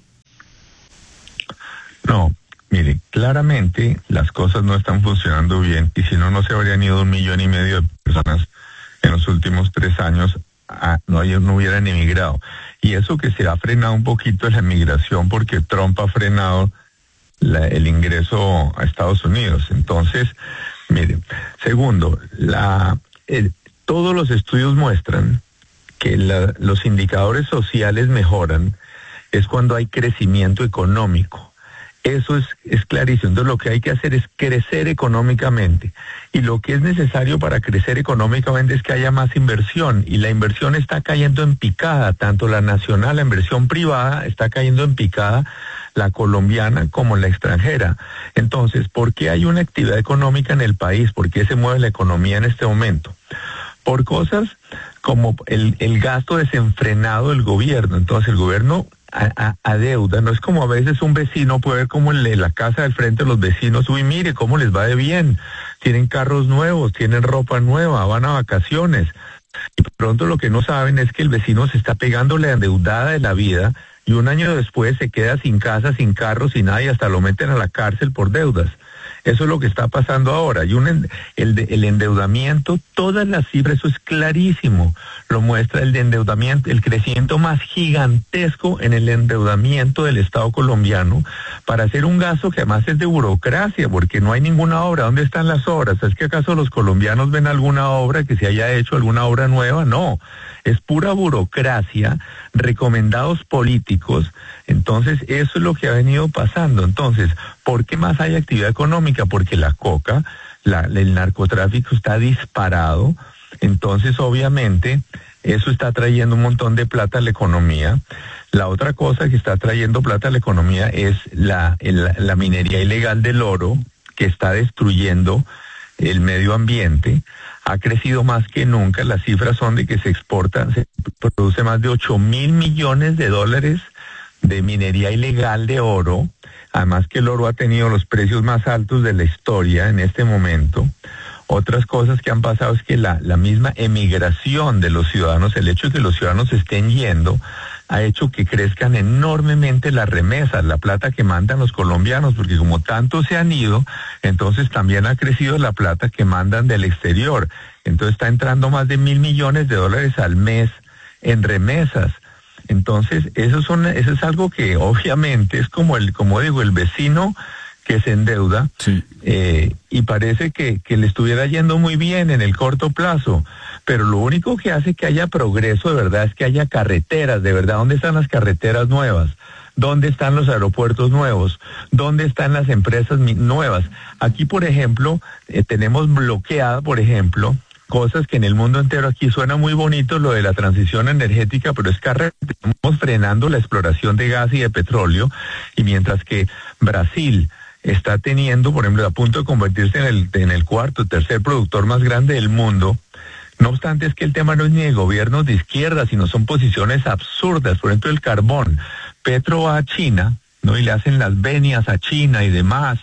Speaker 13: No, mire, claramente las cosas no están funcionando bien y si no, no se habrían ido un millón y medio de personas en los últimos tres años, a, no, no hubieran emigrado. Y eso que se ha frenado un poquito es la emigración porque Trump ha frenado la, el ingreso a Estados Unidos. Entonces, mire, segundo, la, el, todos los estudios muestran que la, los indicadores sociales mejoran es cuando hay crecimiento económico. Eso es, es clarísimo. Entonces lo que hay que hacer es crecer económicamente. Y lo que es necesario para crecer económicamente es que haya más inversión. Y la inversión está cayendo en picada, tanto la nacional, la inversión privada, está cayendo en picada, la colombiana como la extranjera. Entonces, ¿por qué hay una actividad económica en el país? ¿Por qué se mueve la economía en este momento? Por cosas como el, el gasto desenfrenado del gobierno. Entonces el gobierno A, a, a deuda, no es como a veces un vecino puede ver como en la casa del frente los vecinos, uy, mire cómo les va de bien, tienen carros nuevos, tienen ropa nueva, van a vacaciones, y pronto lo que no saben es que el vecino se está pegando la endeudada de la vida y un año después se queda sin casa, sin carro, sin nada y hasta lo meten a la cárcel por deudas. Eso es lo que está pasando ahora. Y un, el, el endeudamiento, todas las cifras, eso es clarísimo. Lo muestra el de endeudamiento, el crecimiento más gigantesco en el endeudamiento del Estado colombiano para hacer un gasto que además es de burocracia, porque no hay ninguna obra. ¿Dónde están las obras? ¿Es que acaso los colombianos ven alguna obra que se haya hecho, alguna obra nueva? No. Es pura burocracia, recomendados políticos. Entonces, eso es lo que ha venido pasando. Entonces, ¿por qué más hay actividad económica? Porque la coca, la, el narcotráfico está disparado. Entonces, obviamente, eso está trayendo un montón de plata a la economía. La otra cosa que está trayendo plata a la economía es la, el, la minería ilegal del oro, que está destruyendo el medio ambiente. Ha crecido más que nunca. Las cifras son de que se exporta, se produce más de ocho mil millones de dólares de minería ilegal de oro. Además que el oro ha tenido los precios más altos de la historia en este momento. Otras cosas que han pasado es que la, la misma emigración de los ciudadanos, el hecho de que los ciudadanos estén yendo, ha hecho que crezcan enormemente las remesas, la plata que mandan los colombianos, porque como tantos se han ido, entonces también ha crecido la plata que mandan del exterior. Entonces está entrando más de mil millones de dólares al mes en remesas. Entonces eso, son, eso es algo que obviamente es como el, como digo, el vecino que se endeuda, sí. eh, y parece que, que le estuviera yendo muy bien en el corto plazo, pero lo único que hace que haya progreso de verdad es que haya carreteras, de verdad. ¿Dónde están las carreteras nuevas? ¿Dónde están los aeropuertos nuevos? ¿Dónde están las empresas nuevas? Aquí, por ejemplo, eh, tenemos bloqueada, por ejemplo, cosas que en el mundo entero aquí suena muy bonito, lo de la transición energética, pero es que estamos frenando la exploración de gas y de petróleo, y mientras que Brasil está teniendo, por ejemplo, a punto de convertirse en el, en el cuarto, tercer productor más grande del mundo. No obstante, es que el tema no es ni de gobiernos de izquierda, sino son posiciones absurdas. Por ejemplo, el carbón. Petro va a China, ¿no? Y le hacen las venias a China y demás.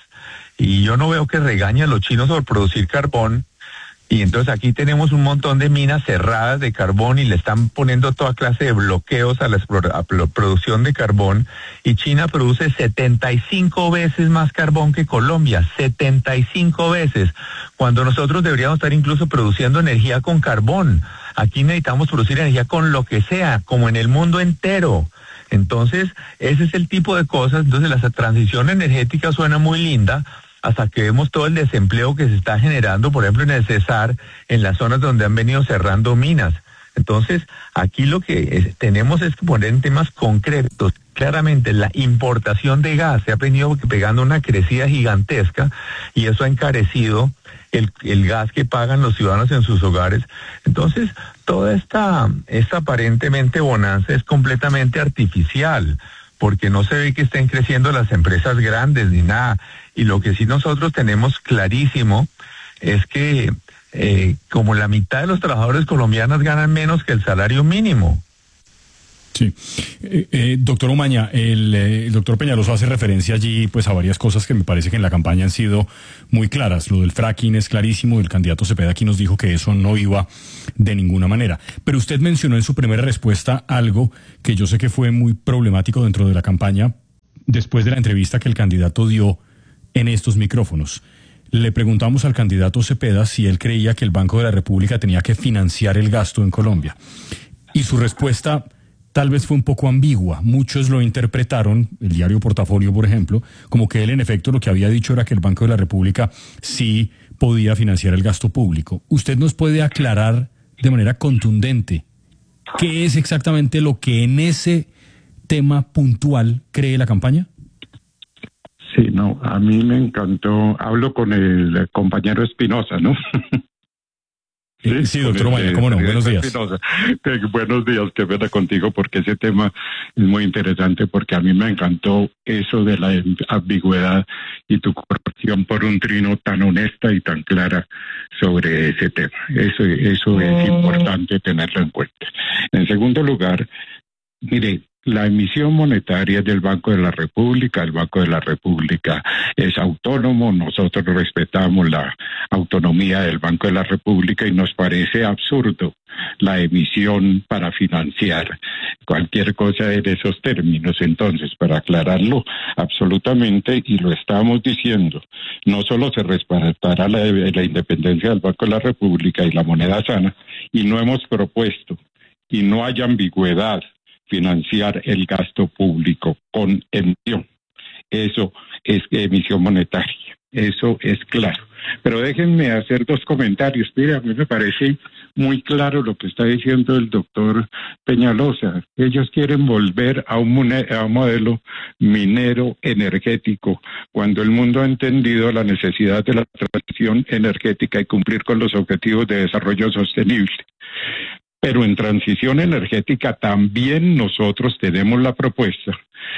Speaker 13: Y yo no veo que regañen a los chinos por producir carbón. Y entonces aquí tenemos un montón de minas cerradas de carbón y le están poniendo toda clase de bloqueos a la, a la producción de carbón. Y China produce setenta y cinco veces más carbón que Colombia, setenta y cinco veces, cuando nosotros deberíamos estar incluso produciendo energía con carbón. Aquí necesitamos producir energía con lo que sea, como en el mundo entero. Entonces, ese es el tipo de cosas. Entonces, la transición energética suena muy linda, hasta que vemos todo el desempleo que se está generando, por ejemplo, en el Cesar, en las zonas donde han venido cerrando minas. Entonces, aquí lo que es, tenemos es que poner en temas concretos claramente la importación de gas se ha venido pegando una crecida gigantesca y eso ha encarecido el, el gas que pagan los ciudadanos en sus hogares. Entonces, toda esta, esta aparentemente bonanza es completamente artificial, porque no se ve que estén creciendo las empresas grandes ni nada. Y lo que sí nosotros tenemos clarísimo es que eh, como la mitad de los trabajadores colombianos ganan menos que el salario mínimo.
Speaker 8: Sí. Eh, eh, doctor Umaña, el, eh, el doctor Peñalosa hace referencia allí pues a varias cosas que me parece que en la campaña han sido muy claras. Lo del fracking es clarísimo, el candidato Cepeda aquí nos dijo que eso no iba de ninguna manera. Pero usted mencionó en su primera respuesta algo que yo sé que fue muy problemático dentro de la campaña después de la entrevista que el candidato dio en estos micrófonos. Le preguntamos al candidato Cepeda si él creía que el Banco de la República tenía que financiar el gasto en Colombia. Y su respuesta tal vez fue un poco ambigua. Muchos lo interpretaron, el diario Portafolio, por ejemplo, como que él en efecto lo que había dicho era que el Banco de la República sí podía financiar el gasto público. ¿Usted nos puede aclarar de manera contundente qué es exactamente lo que en ese tema puntual cree la campaña?
Speaker 12: Sí, no, a mí me encantó. Hablo con el compañero Espinosa, ¿no?
Speaker 8: Sí, sí, doctor Umaña, cómo no, buenos días.
Speaker 12: Eh, buenos días, qué pena contigo, porque ese tema es muy interesante, porque a mí me encantó eso de la ambigüedad y tu corrección por un trino tan honesta y tan clara sobre ese tema. Eso, eso es importante tenerlo en cuenta. En segundo lugar, mire, la emisión monetaria del Banco de la República, el Banco de la República es autónomo, nosotros respetamos la autonomía del Banco de la República y nos parece absurdo la emisión para financiar cualquier cosa en esos términos. Entonces, para aclararlo absolutamente, y lo estamos diciendo, no solo se respetará la, la independencia del Banco de la República y la moneda sana, y no hemos propuesto, y no hay ambigüedad, financiar el gasto público con emisión. Eso es emisión monetaria. Eso es claro. Pero déjenme hacer dos comentarios. Mira, a mí me parece muy claro lo que está diciendo el doctor Peñalosa. Ellos quieren volver a un, a un modelo minero energético, cuando el mundo ha entendido la necesidad de la transición energética y cumplir con los objetivos de desarrollo sostenible. Pero en transición energética también nosotros tenemos la propuesta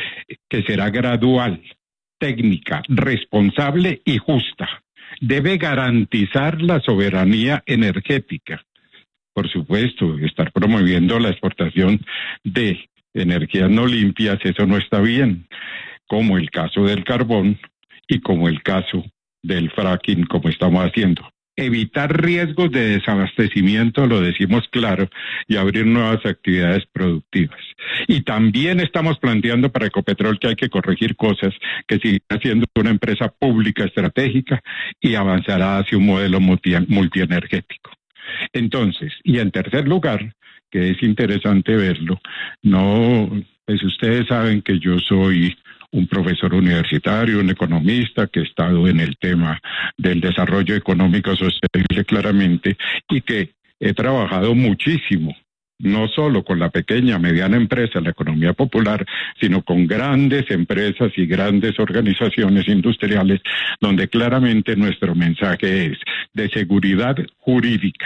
Speaker 12: que será gradual, técnica, responsable y justa. Debe garantizar la soberanía energética. Por supuesto, estar promoviendo la exportación de energías no limpias, eso no está bien, como el caso del carbón y como el caso del fracking, como estamos haciendo. Evitar riesgos de desabastecimiento, lo decimos claro, y abrir nuevas actividades productivas. Y también estamos planteando para Ecopetrol que hay que corregir cosas, que sigue siendo una empresa pública estratégica y avanzará hacia un modelo multi, multienergético. Entonces, y en tercer lugar, que es interesante verlo, no, pues ustedes saben que yo soy un profesor universitario, un economista que ha estado en el tema del desarrollo económico sostenible claramente, y que he trabajado muchísimo, no solo con la pequeña, mediana empresa, la economía popular, sino con grandes empresas y grandes organizaciones industriales, donde claramente nuestro mensaje es de seguridad jurídica,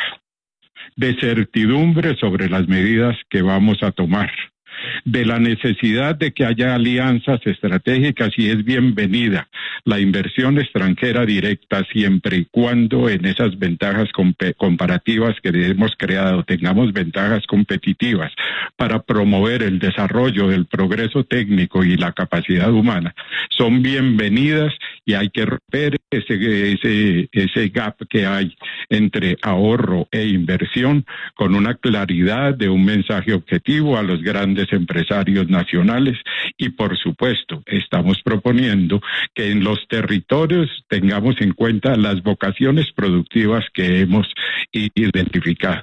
Speaker 12: de certidumbre sobre las medidas que vamos a tomar, de la necesidad de que haya alianzas estratégicas, y es bienvenida la inversión extranjera directa siempre y cuando en esas ventajas comparativas que hemos creado tengamos ventajas competitivas para promover el desarrollo del progreso técnico y la capacidad humana. Son bienvenidas y hay que romper ese, ese, ese gap que hay entre ahorro e inversión con una claridad de un mensaje objetivo a los grandes empresarios nacionales, y por supuesto estamos proponiendo que en los territorios tengamos en cuenta las vocaciones productivas que hemos identificado.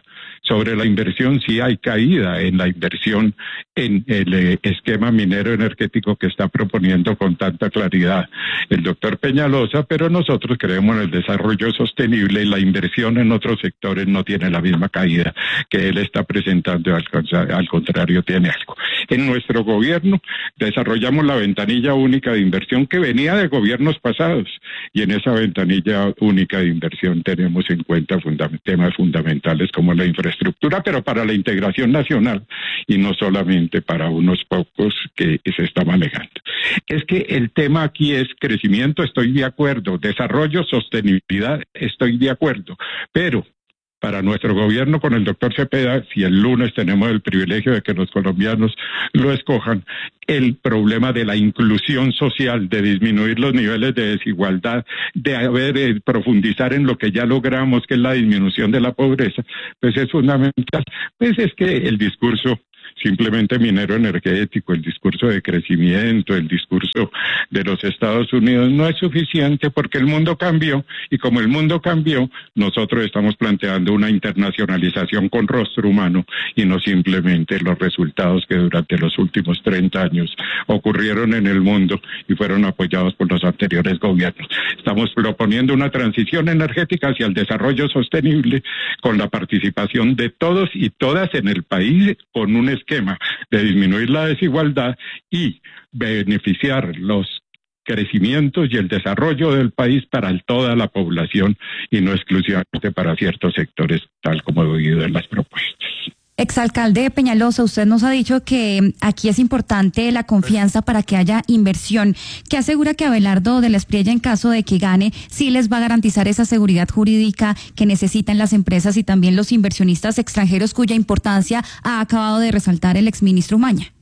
Speaker 12: Sobre la inversión, sí hay caída en la inversión en el eh, esquema minero energético que está proponiendo con tanta claridad el doctor Peñalosa, pero nosotros creemos en el desarrollo sostenible y la inversión en otros sectores no tiene la misma caída que él está presentando, al, al contrario tiene algo. En nuestro gobierno desarrollamos la ventanilla única de inversión que venía de gobiernos pasados y en esa ventanilla única de inversión tenemos en cuenta fundament- temas fundamentales como la infraestructura estructura, pero para la integración nacional y no solamente para unos pocos que se está manejando. Es que el tema aquí es crecimiento, estoy de acuerdo, desarrollo, sostenibilidad, estoy de acuerdo, pero para nuestro gobierno con el doctor Cepeda, si el lunes tenemos el privilegio de que los colombianos lo escojan, el problema de la inclusión social, de disminuir los niveles de desigualdad, de haber, eh, profundizar en lo que ya logramos, que es la disminución de la pobreza, pues es fundamental. Pues es que el discurso simplemente minero energético, el discurso de crecimiento, el discurso de los Estados Unidos no es suficiente porque el mundo cambió y como el mundo cambió, nosotros estamos planteando una internacionalización con rostro humano y no simplemente los resultados que durante los últimos treinta años ocurrieron en el mundo y fueron apoyados por los anteriores gobiernos. Estamos proponiendo una transición energética hacia el desarrollo sostenible con la participación de todos y todas en el país con un esquema de disminuir la desigualdad y beneficiar los crecimientos y el desarrollo del país para toda la población y no exclusivamente para ciertos sectores, tal como he oído en las propuestas.
Speaker 15: Exalcalde Peñalosa, usted nos ha dicho que aquí es importante la confianza para que haya inversión. ¿Qué asegura que Abelardo de la Espriella, en caso de que gane, sí les va a garantizar esa seguridad jurídica que necesitan las empresas y también los inversionistas extranjeros, cuya importancia ha acabado de resaltar el exministro Umaña?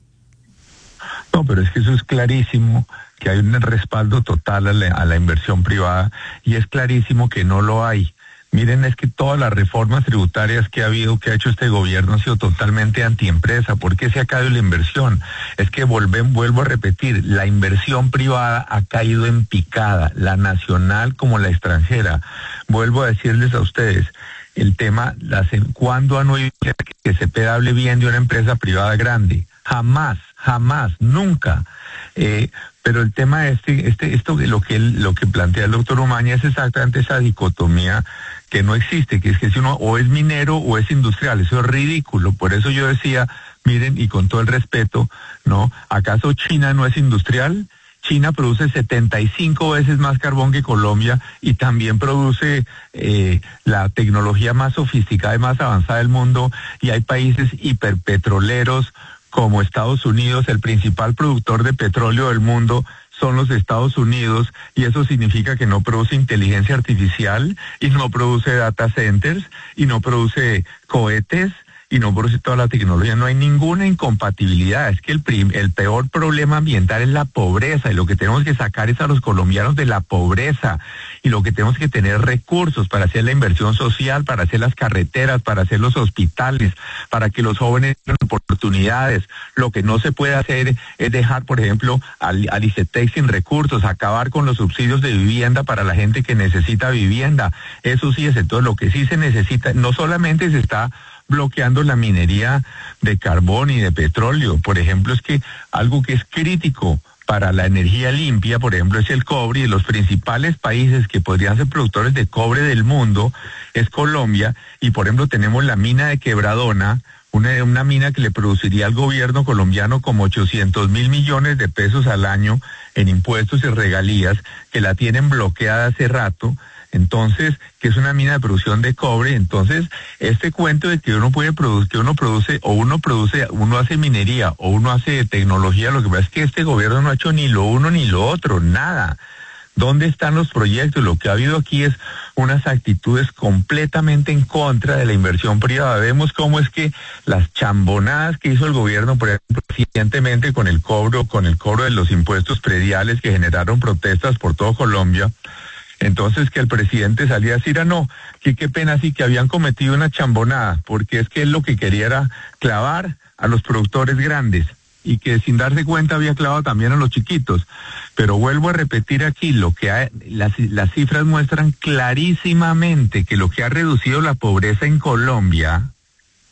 Speaker 13: No, pero es que eso es clarísimo, que hay un respaldo total a la, a la inversión privada y es clarísimo que no lo hay. Miren, es que todas las reformas tributarias que ha habido, que ha hecho este gobierno, han sido totalmente antiempresa. ¿Por qué se ha caído la inversión? Es que volven, vuelvo a repetir, la inversión privada ha caído en picada, la nacional como la extranjera. Vuelvo a decirles a ustedes, el tema, las, ¿cuándo han oído que Cepeda hable bien de una empresa privada grande? Jamás, jamás, nunca. Eh, pero el tema este, este, esto, lo que él, lo que plantea el doctor Umaña es exactamente esa dicotomía que no existe, que es que si uno o es minero o es industrial, eso es ridículo. Por eso yo decía, miren, y con todo el respeto, ¿no? ¿Acaso China no es industrial? China produce setenta y cinco veces más carbón que Colombia y también produce eh, la tecnología más sofisticada y más avanzada del mundo, y hay países hiperpetroleros como Estados Unidos. El principal productor de petróleo del mundo son los Estados Unidos, y eso significa que no produce inteligencia artificial y no produce data centers y no produce cohetes y no produce toda la tecnología. No hay ninguna incompatibilidad. Es que el, prim, el peor problema ambiental es la pobreza, y lo que tenemos que sacar es a los colombianos de la pobreza, y lo que tenemos que tener recursos para hacer la inversión social, para hacer las carreteras, para hacer los hospitales, para que los jóvenes tengan oportunidades. Lo que no se puede hacer es dejar, por ejemplo, al, al ICETEX sin recursos, acabar con los subsidios de vivienda para la gente que necesita vivienda. Eso sí es. Entonces, lo que sí se necesita, no solamente se está bloqueando la minería de carbón y de petróleo. Por ejemplo, es que algo que es crítico para la energía limpia, por ejemplo, es el cobre, y los principales países que podrían ser productores de cobre del mundo es Colombia, y por ejemplo tenemos la mina de Quebradona, una, una mina que le produciría al gobierno colombiano como ochocientos mil millones de pesos al año en impuestos y regalías, que la tienen bloqueada hace rato. Entonces, que es una mina de producción de cobre. Entonces, este cuento de que uno puede producir, que uno produce, o uno produce, uno hace minería, o uno hace tecnología, lo que pasa es que este gobierno no ha hecho ni lo uno ni lo otro, nada. ¿Dónde están los proyectos? Lo que ha habido aquí es unas actitudes completamente en contra de la inversión privada. Vemos cómo es que las chambonadas que hizo el gobierno, por ejemplo, recientemente con el cobro, con el cobro de los impuestos prediales que generaron protestas por todo Colombia. Entonces, que el presidente salía a decir, ah, no, que qué pena sí que habían cometido una chambonada, porque es que él lo que quería era clavar a los productores grandes, y que sin darse cuenta había clavado también a los chiquitos. Pero vuelvo a repetir aquí, lo que hay, las, las cifras muestran clarísimamente que lo que ha reducido la pobreza en Colombia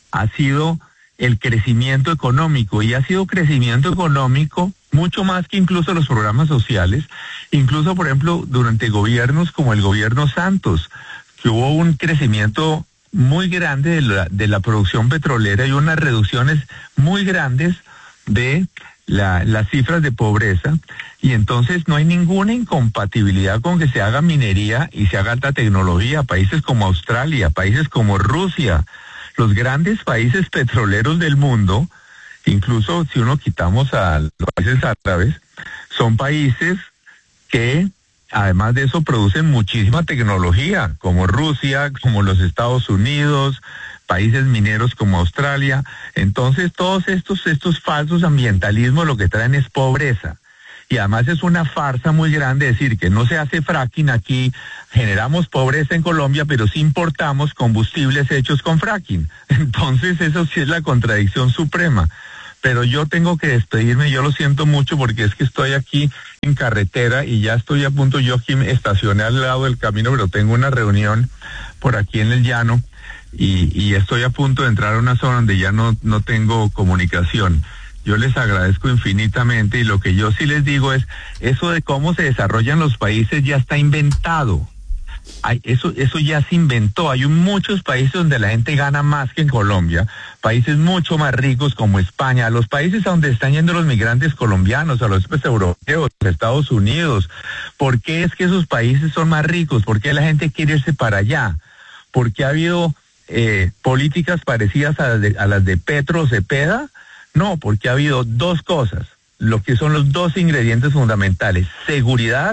Speaker 13: ha sido el crecimiento económico, y ha sido crecimiento económico mucho más que incluso los programas sociales, incluso por ejemplo durante gobiernos como el gobierno Santos, que hubo un crecimiento muy grande de la, de la producción petrolera y unas reducciones muy grandes de la, las cifras de pobreza, y entonces no hay ninguna incompatibilidad con que se haga minería y se haga alta tecnología. Países como Australia, países como Rusia, los grandes países petroleros del mundo, incluso si uno quitamos a los países árabes, son países que además de eso producen muchísima tecnología, como Rusia, como los Estados Unidos, países mineros como Australia. Entonces todos estos, estos falsos ambientalismos lo que traen es pobreza. Y además es una farsa muy grande decir que no se hace fracking aquí, generamos pobreza en Colombia, pero sí importamos combustibles hechos con fracking. Entonces eso sí es la contradicción suprema. Pero yo tengo que despedirme, yo lo siento mucho porque es que estoy aquí en carretera y ya estoy a punto, yo aquí me estacioné al lado del camino, pero tengo una reunión por aquí en el llano y, y estoy a punto de entrar a una zona donde ya no, no tengo comunicación. Yo les agradezco infinitamente y lo que yo sí les digo es, eso de cómo se desarrollan los países ya está inventado. Hay, eso, eso ya se inventó. Hay muchos países donde la gente gana más que en Colombia, países mucho más ricos como España, los países a donde están yendo los migrantes colombianos, a los pues, europeos, Estados Unidos. ¿Por qué es que esos países son más ricos? ¿Por qué la gente quiere irse para allá? ¿Por qué ha habido eh, políticas parecidas a las de, a las de Petro o Cepeda? No, porque ha habido dos cosas, lo que son los dos ingredientes fundamentales, seguridad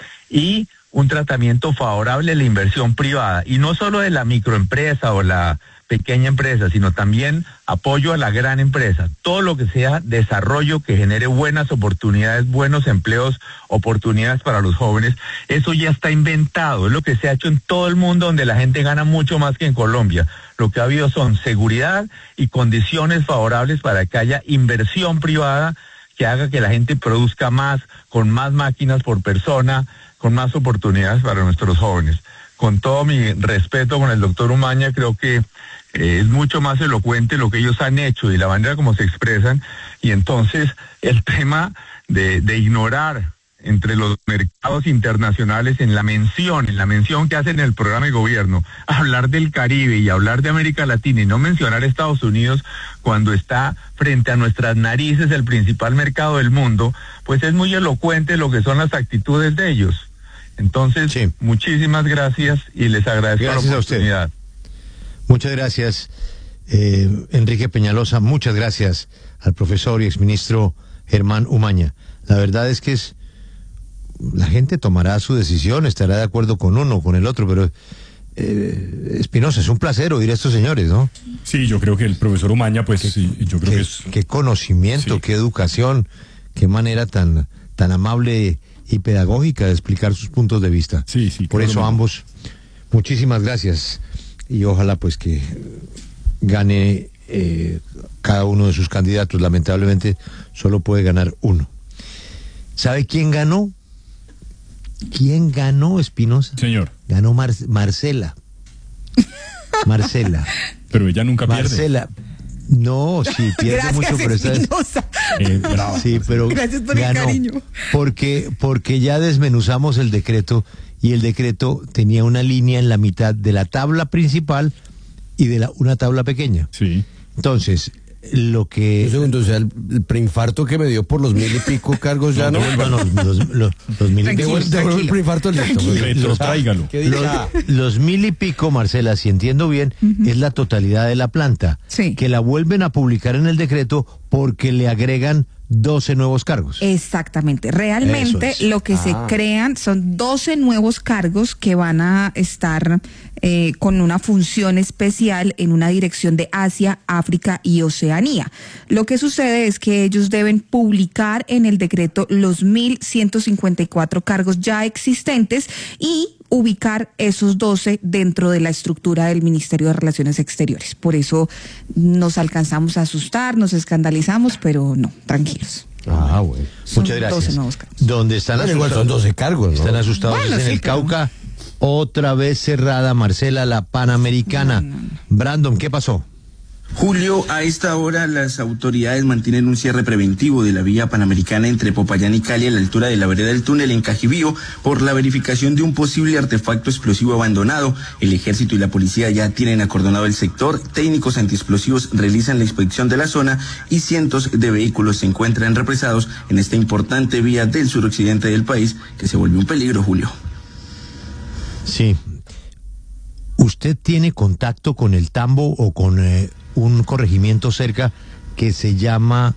Speaker 13: y un tratamiento favorable a la inversión privada, y no solo de la microempresa o la pequeña empresa, sino también apoyo a la gran empresa, todo lo que sea desarrollo que genere buenas oportunidades, buenos empleos, oportunidades para los jóvenes. Eso ya está inventado, es lo que se ha hecho en todo el mundo donde la gente gana mucho más que en Colombia. Lo que ha habido son seguridad y condiciones favorables para que haya inversión privada que haga que la gente produzca más, con más máquinas por persona, con más oportunidades para nuestros jóvenes. Con todo mi respeto con el doctor Umaña, creo que eh, es mucho más elocuente lo que ellos han hecho y la manera como se expresan, y entonces el tema de, de ignorar entre los mercados internacionales en la mención, en la mención que hacen en el programa de gobierno, hablar del Caribe y hablar de América Latina y no mencionar Estados Unidos cuando está frente a nuestras narices el principal mercado del mundo, pues es muy elocuente lo que son las actitudes de ellos. Entonces, sí, muchísimas gracias y les agradezco
Speaker 1: gracias
Speaker 13: la oportunidad.
Speaker 1: A usted. Muchas gracias, eh, Enrique Peñalosa, muchas gracias al profesor y exministro Germán Umaña. La verdad es que es la gente tomará su decisión, estará de acuerdo con uno o con el otro, pero eh, Espinosa, es un placer oír a estos señores, ¿no?
Speaker 8: Sí, yo creo que el profesor Umaña, pues sí, yo creo
Speaker 1: qué,
Speaker 8: que es...
Speaker 1: Qué conocimiento, sí, qué educación, qué manera tan, tan amable y pedagógica de explicar sus puntos de vista.
Speaker 8: Sí, sí.
Speaker 1: Por eso ambos, muchísimas gracias y ojalá pues que gane eh, cada uno de sus candidatos. Lamentablemente solo puede ganar uno. ¿Sabe quién ganó? ¿Quién ganó, Espinosa?
Speaker 8: Señor.
Speaker 1: Ganó Mar Marcela. Marcela.
Speaker 8: Pero ella nunca pierde.
Speaker 1: Marcela. No, sí, pierde
Speaker 3: Gracias,
Speaker 1: mucho, pero esta vez...
Speaker 8: Eh, bravo.
Speaker 1: Sí, pero
Speaker 3: gracias por
Speaker 1: ganó,
Speaker 3: el cariño.
Speaker 1: Porque, porque ya desmenuzamos el decreto y el decreto tenía una línea en la mitad de la tabla principal y de la, una tabla pequeña.
Speaker 8: Sí.
Speaker 1: Entonces, lo que...
Speaker 9: Un segundo, o sea, el, el preinfarto que me dio por los mil y pico cargos ya no...
Speaker 1: No, no, los, los, los, los mil y pico...
Speaker 9: Devuelvo el preinfarto listo.
Speaker 8: Retróigalo.
Speaker 1: Los, los mil y pico, Marcela, si entiendo bien, uh-huh, es la totalidad de la planta.
Speaker 3: Sí.
Speaker 1: Que la vuelven a publicar en el decreto porque le agregan doce nuevos cargos.
Speaker 3: Exactamente. Realmente
Speaker 1: es.
Speaker 3: lo que
Speaker 1: ah.
Speaker 3: se crean son doce nuevos cargos que van a estar eh, con una función especial en una dirección de Asia, África y Oceanía. Lo que sucede es que ellos deben publicar en el decreto los mil ciento cincuenta y cuatro cargos ya existentes y ubicar esos doce dentro de la estructura del Ministerio de Relaciones Exteriores. Por eso nos alcanzamos a asustar, nos escandalizamos, pero no, tranquilos.
Speaker 1: Ah, bueno.
Speaker 3: Son
Speaker 1: Muchas gracias.
Speaker 3: doce nuevos cargos.
Speaker 1: ¿Dónde están
Speaker 9: Bueno,
Speaker 1: asustados?
Speaker 9: igual son doce cargos, ¿no?
Speaker 1: Están asustados
Speaker 3: Bueno,
Speaker 1: en
Speaker 3: sí,
Speaker 1: el
Speaker 3: pero...
Speaker 1: Cauca. Otra vez cerrada, Marcela, la Panamericana.
Speaker 3: No, no, no.
Speaker 1: Brandon, ¿qué pasó?
Speaker 16: Julio, a esta hora las autoridades mantienen un cierre preventivo de la vía panamericana entre Popayán y Cali a la altura de la vereda del túnel en Cajibío por la verificación de un posible artefacto explosivo abandonado. El ejército y la policía ya tienen acordonado el sector, técnicos antiexplosivos realizan la inspección de la zona y cientos de vehículos se encuentran represados en esta importante vía del suroccidente del país que se volvió un peligro, Julio.
Speaker 1: Sí. ¿Usted tiene contacto con el Tambo o con eh, un corregimiento cerca que se llama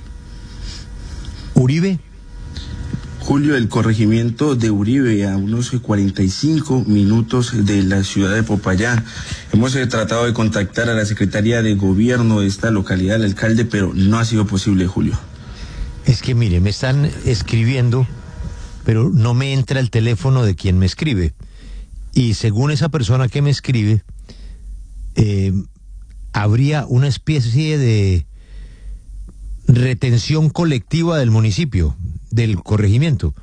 Speaker 1: Uribe?
Speaker 16: Julio, el corregimiento de Uribe, a unos cuarenta y cinco minutos de la ciudad de Popayán. Hemos eh, tratado de contactar a la secretaria de gobierno de esta localidad, el alcalde, pero no ha sido posible, Julio.
Speaker 1: Es que mire, me están escribiendo, pero no me entra el teléfono de quien me escribe. Y según esa persona que me escribe, eh, habría una especie de retención colectiva del municipio, del corregimiento.